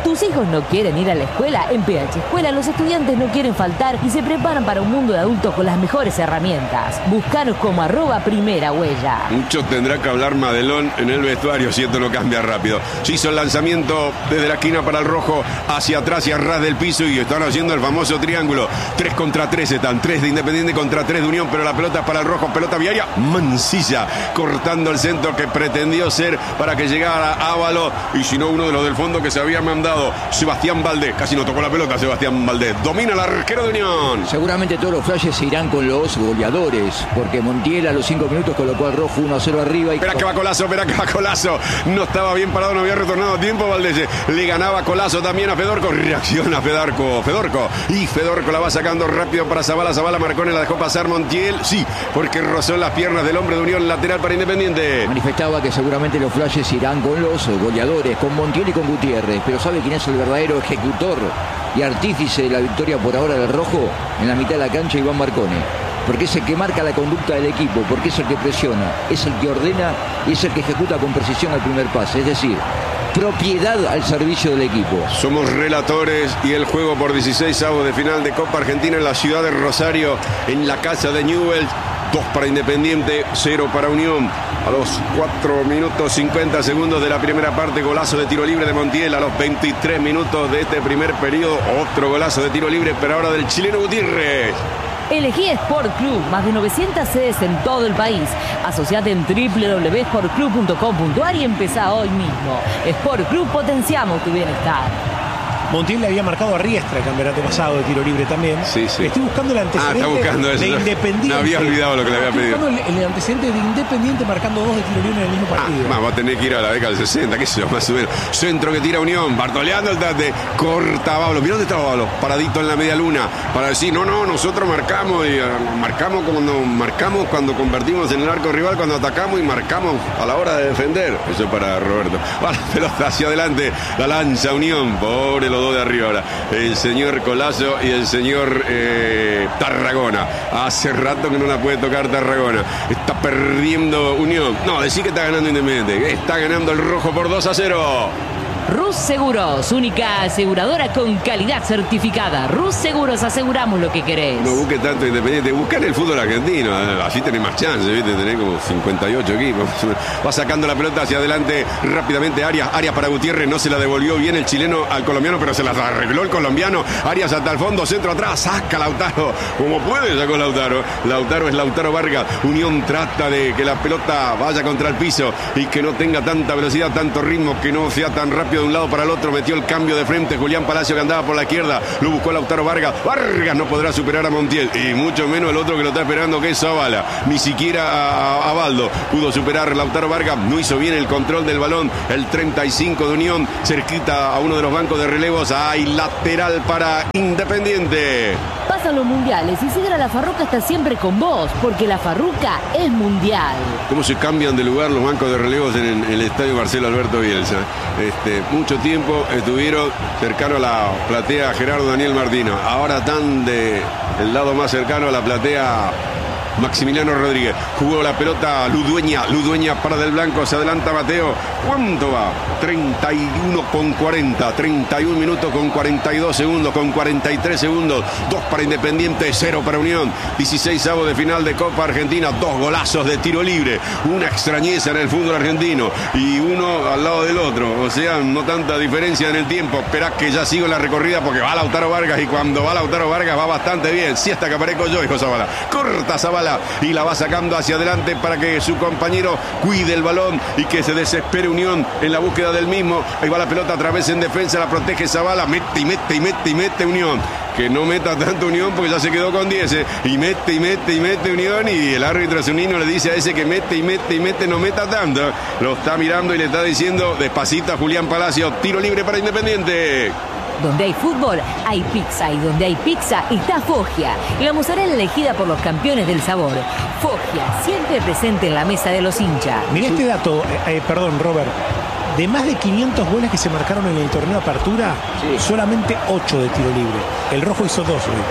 ¿Tus hijos no quieren ir a la escuela? En P H Escuela los estudiantes no quieren faltar y se preparan para un mundo de adultos con las mejores herramientas. Búscanos como arroba primera huella. Mucho tendrá que hablar Madelón en el vestuario si esto no cambia rápido. Se hizo el lanzamiento desde la esquina para el rojo, hacia atrás y a ras del piso, y están haciendo el famoso triángulo. Tres contra tres están, tres de Independiente contra tres de Unión, pero la pelota es para el rojo, pelota viaria, Mancilla, cortando el centro que pretendió ser para que llegara Ávalo, y si no uno de los del fondo que se había mandado Sebastián Valdés. Casi no tocó la pelota Sebastián Valdés. Domina el arquero de Unión. Seguramente todos los flashes se irán con los goleadores, porque Montiel a los cinco minutos colocó al rojo uno a cero arriba. Y... Espera que va Colazo, espera que va Colazo. No estaba bien parado, no había retornado a tiempo Valdés. Le ganaba Colazo también a Fedorco. Reacciona Fedorco. Fedorco. Y Fedorco la va sacando rápido para Zavala. Zavala Marcone la dejó pasar Montiel. Sí, porque rozó las piernas del hombre de Unión, lateral para Independiente. Manifestaba que seguramente los flashes irán con los goleadores, con Montiel y con Gutiérrez. Pero ¿sabe quién es el verdadero ejecutor y artífice de la victoria por ahora del rojo? En la mitad de la cancha, Iván Marcone, porque es el que marca la conducta del equipo, porque es el que presiona, es el que ordena y es el que ejecuta con precisión el primer pase, es decir, propiedad al servicio del equipo. Somos relatores y el juego por dieciséis avos de final de Copa Argentina en la ciudad de Rosario, en la casa de Newell's. Dos para Independiente, cero para Unión. A los cuatro minutos cincuenta segundos de la primera parte, golazo de tiro libre de Montiel. A los veintitrés minutos de este primer periodo, otro golazo de tiro libre, pero ahora del chileno Gutiérrez. Elegí Sport Club, más de novecientas sedes en todo el país. Asociate en doble u doble u doble u punto sport club punto com punto a r y empezá hoy mismo. Sport Club, potenciamos tu bienestar. Montiel le había marcado a Riestra el campeonato pasado de tiro libre también. Sí, sí. Estoy buscando el antecedente ah, está buscando eso. de Independiente. No había olvidado lo que le había Estoy pedido. buscando el, el antecedente de Independiente marcando dos de tiro libre en el mismo partido. Ah, más va a tener que ir a la década del sesenta, qué sé yo, más o menos. Centro que tira Unión, Bartoleando el tate, corta Pablo. Mirá dónde estaba Pablo, paradito en la media luna, para decir, no, no, nosotros marcamos y uh, marcamos cuando marcamos cuando convertimos en el arco rival, cuando atacamos y marcamos a la hora de defender. Eso es para Roberto. Va la pelota hacia adelante, la lanza Unión, pobre los dos de arriba ahora. El señor Colazo y el señor eh, Tarragona. Hace rato que no la puede tocar Tarragona. Está perdiendo Unión. No, decir que está ganando Independiente. Está ganando el rojo por dos a cero. Rus Seguros, única aseguradora con calidad certificada. Rus Seguros, aseguramos lo que querés. No busque tanto Independiente, buscar el fútbol argentino, así tenés más chance, ¿viste? Tenés como cincuenta y ocho equipos. Va sacando la pelota hacia adelante rápidamente Arias, Arias para Gutiérrez, no se la devolvió bien el chileno al colombiano, pero se las arregló el colombiano. Arias hasta el fondo, centro atrás, saca Lautaro, como puede sacó Lautaro. Lautaro es Lautaro Vargas. Unión trata de que la pelota vaya contra el piso y que no tenga tanta velocidad, tanto ritmo, que no sea tan rápido de un lado para el otro. Metió el cambio de frente Julián Palacio, que andaba por la izquierda, lo buscó Lautaro Vargas. Vargas no podrá superar a Montiel, y mucho menos el otro que lo está esperando, que es Zavala. Ni siquiera a, a, a Baldo pudo superar Lautaro Vargas. No hizo bien el control del balón el treinta y cinco de Unión, cerquita a uno de los bancos de relevos. Hay lateral para Independiente. Pasan los mundiales y Sidra La Farruca está siempre con vos, porque La Farruca es mundial. ¿Cómo se cambian de lugar los bancos de relevos en, en el estadio Marcelo Alberto Bielsa? Este, mucho tiempo estuvieron cercano a la platea Gerardo Daniel Martino. Ahora están de el lado más cercano a la platea Maximiliano Rodríguez. Jugó la pelota Ludueña, Ludueña para Del Blanco, se adelanta Mateo. ¿Cuánto va? treinta y uno con cuarenta, treinta y un minutos con cuarenta y dos segundos, con cuarenta y tres segundos. Dos para Independiente, cero para Unión. dieciséis avos de final de Copa Argentina, dos golazos de tiro libre. Una extrañeza en el fútbol argentino y uno al lado del otro. O sea, no tanta diferencia en el tiempo. Esperá que ya sigo la recorrida porque va Lautaro Vargas, y cuando va Lautaro Vargas va bastante bien. Si hasta que aparezco yo, hijo Zavala. Corta Zavala y la va sacando hacia adelante para que su compañero cuide el balón y que se desespere Unión en la búsqueda del mismo. Ahí va la pelota otra vez en defensa, la protege Zavala, mete y mete y mete y mete Unión. Que no meta tanto Unión porque ya se quedó con diez, ¿eh? Y mete y mete y mete Unión, y el árbitro Zunino le dice a ese que mete y mete y mete, no meta tanto. Lo está mirando y le está diciendo despacito a Julián Palacio, tiro libre para Independiente. Donde hay fútbol, hay pizza, y donde hay pizza está Foggia, la mozzarella elegida por los campeones del sabor. Foggia, siempre presente en la mesa de los hinchas. Mirá este dato, eh, eh, perdón, Robert. De más de quinientos goles que se marcaron en el torneo Apertura, sí, solamente ocho de tiro libre. El rojo hizo dos hoy.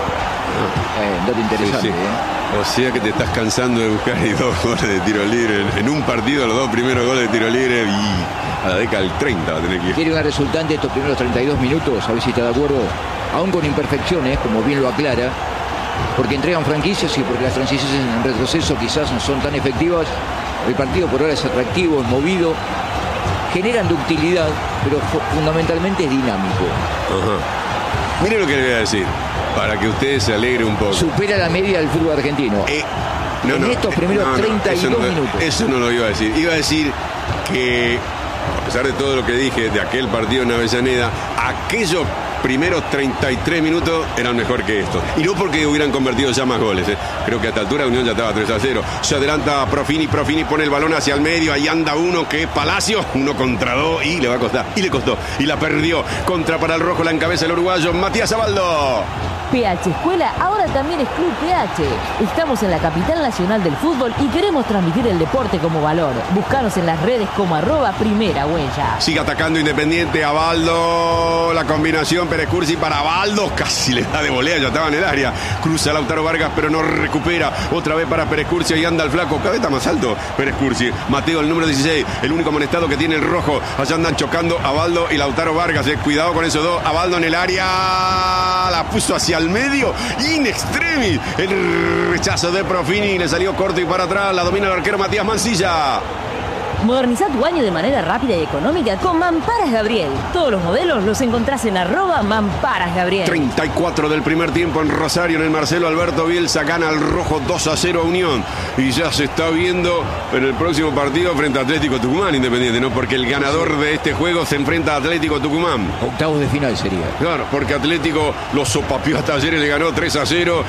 Ah, eh, dato interesante, sí, sí. ¿eh? O sea que te estás cansando de buscar y dos goles de tiro libre. En un partido, los dos primeros goles de tiro libre. Y a la década del treinta va a tener que ir. Quiere una resultante estos primeros treinta y dos minutos, a ver si está de acuerdo, aún con imperfecciones, como bien lo aclara, porque entregan franquicias y porque las transiciones en retroceso quizás no son tan efectivas. El partido por ahora es atractivo, es movido, generan ductilidad, pero fundamentalmente es dinámico. Ajá. Mire lo que le voy a decir, para que usted se alegre un poco. Supera la media del fútbol argentino. Eh, no, en no, estos primeros no, no, treinta y dos eso no, minutos. Eso no lo iba a decir. Iba a decir que, a pesar de todo lo que dije de aquel partido en Avellaneda, aquellos primeros treinta y tres minutos eran mejor que estos. Y no porque hubieran convertido ya más goles. ¿eh? Creo que a esta altura Unión ya estaba tres a cero. Se adelanta Profini, Profini pone el balón hacia el medio. Ahí anda uno que es Palacio. Uno contra dos y le va a costar. Y le costó. Y la perdió. Contra para el rojo, la encabeza el uruguayo Matías Abaldo. P H Escuela ahora también es Club P H. Estamos en la capital nacional del fútbol y queremos transmitir el deporte como valor. Búscanos en las redes como arroba primera huella. Sigue atacando Independiente, Abaldo, la combinación Pérez Cursi para Abaldo, casi le da de volea, ya estaba en el área. Cruza Lautaro Vargas, pero no recupera. Otra vez para Pérez Cursi, ahí anda el flaco, cada vez está más alto Pérez Cursi. Mateo, el número dieciséis, el único amonestado que tiene el rojo. Allá andan chocando Abaldo y Lautaro Vargas. Eh. Cuidado con esos dos. Abaldo en el área, la puso hacia el medio, in extremis. El rechazo de Profini, le salió corto y para atrás. La domina el arquero Matías Mancilla. Moderniza tu baño de manera rápida y económica con Mamparas Gabriel. Todos los modelos los encontrás en arroba Mamparas Gabriel. treinta y cuatro del primer tiempo en Rosario, en el Marcelo Alberto Bielsa, gana el rojo dos a cero a Unión. Y ya se está viendo en el próximo partido frente a Atlético Tucumán, Independiente, ¿no? Porque el ganador de este juego se enfrenta a Atlético Tucumán. Octavos de final sería. Claro, porque Atlético lo sopapió a Talleres, le ganó tres a cero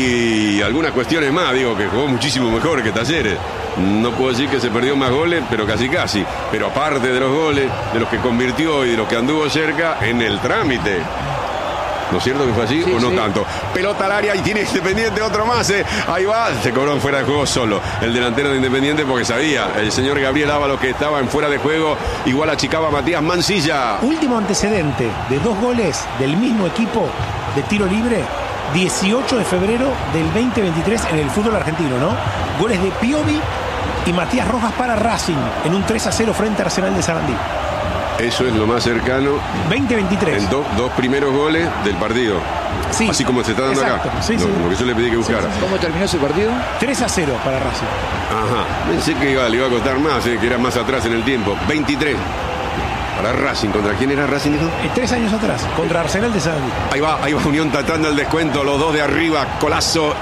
y algunas cuestiones más, digo, que jugó muchísimo mejor que Talleres. No puedo decir que se perdió más goles, pero casi casi. Pero aparte de los goles, de los que convirtió y de los que anduvo cerca en el trámite. ¿No es cierto que fue así? Sí, ¿O no sí. tanto? Pelota al área y tiene Independiente otro más. ¿eh? Ahí va, se cobró en fuera de juego solo. El delantero de Independiente porque sabía, el señor Gabriel Ábalos que estaba en fuera de juego, igual achicaba a Matías Mancilla. Último antecedente de dos goles del mismo equipo de tiro libre, dieciocho de febrero del veinte veintitrés en el fútbol argentino, ¿no? Goles de Piovi y Matías Rojas para Racing en un tres a cero frente a Arsenal de Sarandí. Eso es lo más cercano veinte veintitrés. en do, dos primeros goles del partido. Sí, Así como se está dando exacto. acá. Sí, No, sí. Lo que yo le pedí que buscara. Sí, sí, ¿Cómo terminó ese partido? tres a cero para Racing. Ajá. Pensé que iba, le iba a costar más, eh, que era más atrás en el tiempo. veintitrés. Para Racing. ¿Contra quién era Racing, dijo? Eh, tres años atrás, contra Arsenal de Sarandí. Ahí va, ahí va Unión tratando el descuento, los dos de arriba, Colazo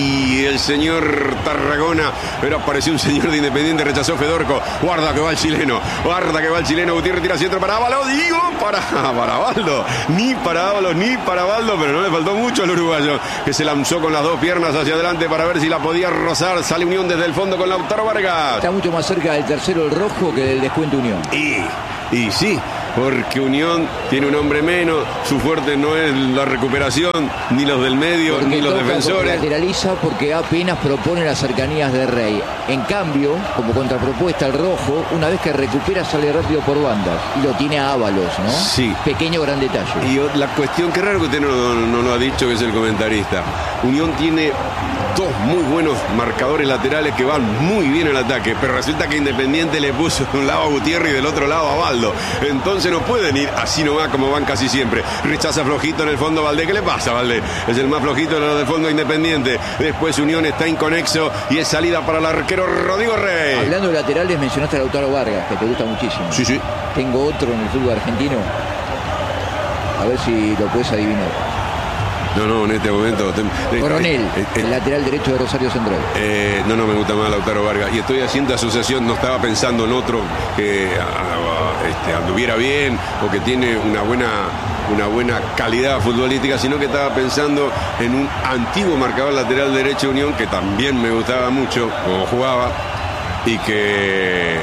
y el señor Tarragona, pero apareció un señor de Independiente, rechazó Fedorco, guarda que va el chileno, guarda que va el chileno, Gutiérrez tira centro para Ábalos, digo, para, para Abaldo, ni para Ábalos, ni para Abaldo, pero no le faltó mucho al uruguayo, que se lanzó con las dos piernas hacia adelante para ver si la podía rozar, sale Unión desde el fondo con Lautaro Vargas. Está mucho más cerca del tercero el rojo que del descuento Unión. Y, y sí, porque Unión tiene un hombre menos, su fuerte no es la recuperación, ni los del medio, Porque ni los toca, porque defensores. lateraliza, porque apenas propone las cercanías de Rey. En cambio, como contrapropuesta el rojo, una vez que recupera sale rápido por bandas. Y lo tiene a Ábalos, ¿no? Sí. Pequeño gran detalle. Y o- la cuestión, qué raro que usted no, no, no lo ha dicho, que es el comentarista. Unión tiene dos muy buenos marcadores laterales que van muy bien al ataque, pero resulta que Independiente le puso de un lado a Gutiérrez y del otro lado a Baldo. Entonces no pueden ir así nomás como van casi siempre. Rechaza flojito en el fondo Valdés. ¿Qué le pasa, Valdés? Es el más flojito de los del fondo Independiente. Después Unión está inconexo y es salida para el arquero Rodrigo Rey. Hablando de laterales, mencionaste a Lautaro Vargas, que te gusta muchísimo. Sí, sí. Tengo otro en el fútbol argentino. A ver si lo puedes adivinar. No, no, en este momento. te- Coronel, eh, eh, eh, el lateral derecho de Rosario Central. Eh, no, no me gusta más Lautaro Vargas. Y estoy haciendo asociación, no estaba pensando en otro que a- a- este, anduviera bien o que tiene una buena, una buena calidad futbolística, sino que estaba pensando en un antiguo marcador lateral derecho de Unión que también me gustaba mucho como jugaba y que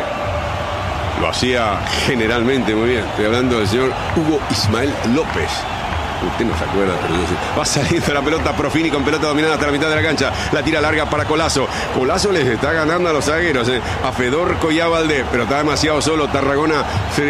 lo hacía generalmente muy bien. Estoy hablando del señor Hugo Ismael López. Usted no se acuerda, pero yo sí. Va saliendo la pelota Profini con pelota dominada hasta la mitad de la cancha. La tira larga para Colazo. Colazo les está ganando a los zagueros, eh. a Fedorco y a Valdés, pero está demasiado solo. Tarragona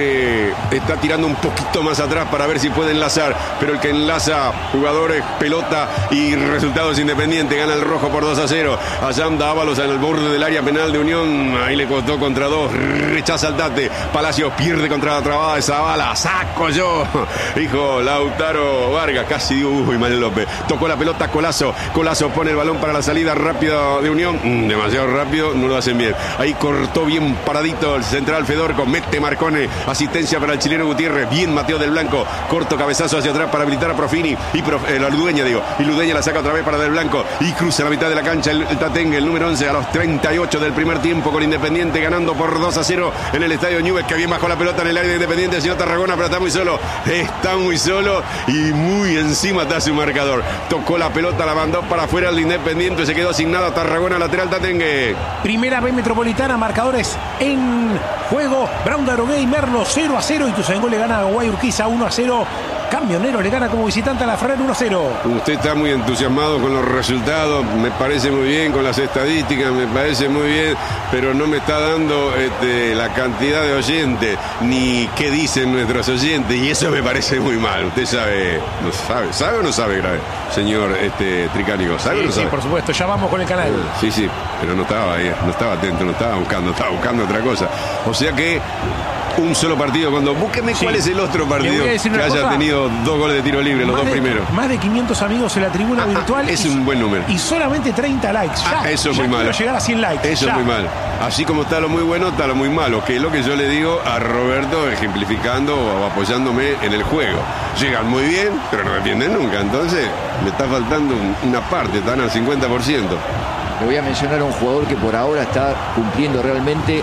se está tirando un poquito más atrás para ver si puede enlazar, pero el que enlaza jugadores, pelota y resultados Independiente. Gana el rojo por dos a cero. Allá anda Ábalos en el borde del área penal de Unión. Ahí le costó contra dos. Rechaza el Tate. Palacios pierde contra la trabada de Zavala. Saco yo. Hijo Lautaro Vargas. Casi digo uy, Manuel López. Tocó la pelota Colazo. Colazo pone el balón para la salida rápida de Unión. Mm, demasiado rápido. No lo hacen bien. Ahí cortó bien paradito el central Fedorco. Mete Marcone. Asistencia para el chileno Gutiérrez. Bien Mateo del Blanco. Corto cabezazo hacia atrás para habilitar a Profini. Y Prof, eh, la Ludueña, digo. Y Ludueña la saca otra vez para Del Blanco. Y cruza la mitad de la cancha el, el Tatengue, el número once, a los treinta y ocho del primer tiempo, con Independiente ganando por dos a cero en el estadio Newell's. Que bien bajó la pelota en el área de Independiente, señor Tarragona, pero está muy solo. Está muy solo y muy encima está su marcador. Tocó la pelota, la mandó para afuera el Independiente. Se quedó asignado a Tarragona, lateral Tatengue. Primera B Metropolitana, marcadores en juego. Brown de Arogué y Merlo cero a cero. Y Ituzaingó le gana a Guay Urquiza uno a cero. Camionero le gana como visitante a la Ferrer uno a cero. Usted está muy entusiasmado con los resultados, me parece muy bien, con las estadísticas, me parece muy bien, pero no me está dando este, la cantidad de oyentes, ni qué dicen nuestros oyentes, y eso me parece muy mal. Usted sabe, no sabe, ¿sabe o no sabe, grave, señor este, Tricánico? ¿Sabe sí, o no sabe? Sí, por supuesto, ya vamos con el canal. Sí, sí, pero no estaba ahí, no estaba atento, no estaba buscando, estaba buscando otra cosa. O sea que un solo partido. Cuando búsqueme sí. cuál es el otro partido que haya cosa. tenido dos goles de tiro libre, los más dos de, primeros. Más de quinientos amigos en la tribuna ah, virtual. Es y, un buen número. Y solamente treinta likes. Ya, ah, eso es ya muy malo. Llegar a cien likes. Eso ya. es muy mal. Así como está lo muy bueno, está lo muy malo, que es lo que yo le digo a Roberto, ejemplificando o apoyándome en el juego. Llegan muy bien, pero no defienden nunca. Entonces, me está faltando una parte, están al cincuenta por ciento. Le voy a mencionar a un jugador que por ahora está cumpliendo realmente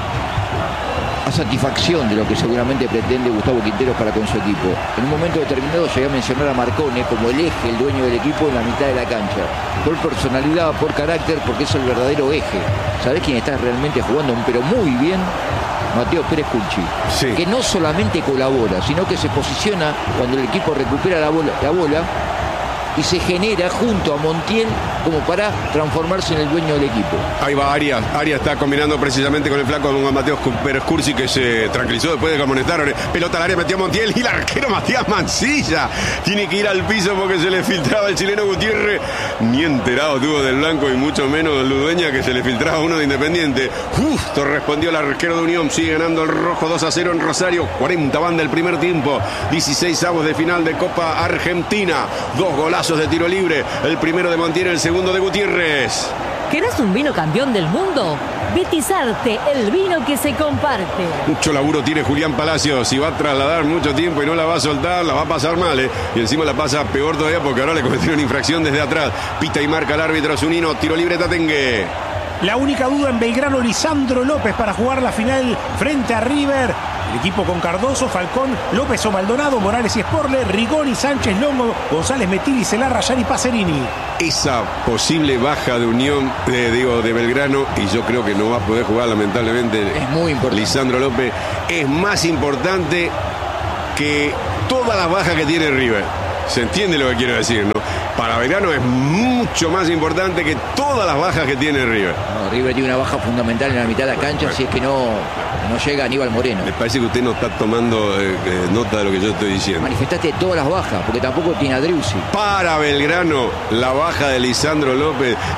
a satisfacción de lo que seguramente pretende Gustavo Quinteros para con su equipo. En un momento determinado llegué a mencionar a Marcone como el eje, el dueño del equipo en la mitad de la cancha. Por personalidad, por carácter, porque es el verdadero eje. ¿Sabés quién está realmente jugando, pero muy bien? Mateo Pérez Culchi, sí. Que no solamente colabora, sino que se posiciona cuando el equipo recupera la bola, la bola y se genera junto a Montiel como para transformarse en el dueño del equipo. Ahí va Arias. Arias está combinando precisamente con el flaco con Mateo Pérez Cursi, que se tranquilizó después de que amonestaron. Pelota al área, metió Montiel y el arquero Matías Mancilla tiene que ir al piso porque se le filtraba el chileno Gutiérrez. Ni enterado tuvo del Blanco y mucho menos Ludueña, que se le filtraba uno de Independiente. Justo respondió el arquero de Unión. Sigue ganando el rojo dos a cero en Rosario. cuarenta van del primer tiempo. dieciséis avos de final de Copa Argentina. Dos golazos de tiro libre, el primero de Montiel, el segundo de Gutiérrez. ¿Querés un vino campeón del mundo? Vitizarte, el vino que se comparte. Mucho laburo tiene Julián Palacios y va a trasladar mucho tiempo y no la va a soltar, la va a pasar mal, ¿eh? Y encima la pasa peor todavía porque ahora le cometieron infracción desde atrás. Pita y marca el árbitro Zunino, tiro libre Tatengue. La única duda en Belgrano, Lisandro López para jugar la final frente a River. El equipo con Cardoso, Falcón, López o Maldonado, Morales y Sporle, Rigoni, Sánchez, Longo, González, Metil, Celarra, Yari, Pacerini. Esa posible baja de Unión, de, digo, de Belgrano, y yo creo que no va a poder jugar lamentablemente. Es muy importante. Lisandro López es más importante que todas las bajas que tiene River. ¿Se entiende lo que quiero decir, no? Para Belgrano es mucho más importante que todas las bajas que tiene River. No, River tiene una baja fundamental en la mitad de la cancha, bueno, si es que no, no llega Aníbal Moreno. Me parece que usted no está tomando eh, eh, nota de lo que yo estoy diciendo. Manifestaste todas las bajas, porque tampoco tiene a Driussi. Para Belgrano, la baja de Lisandro López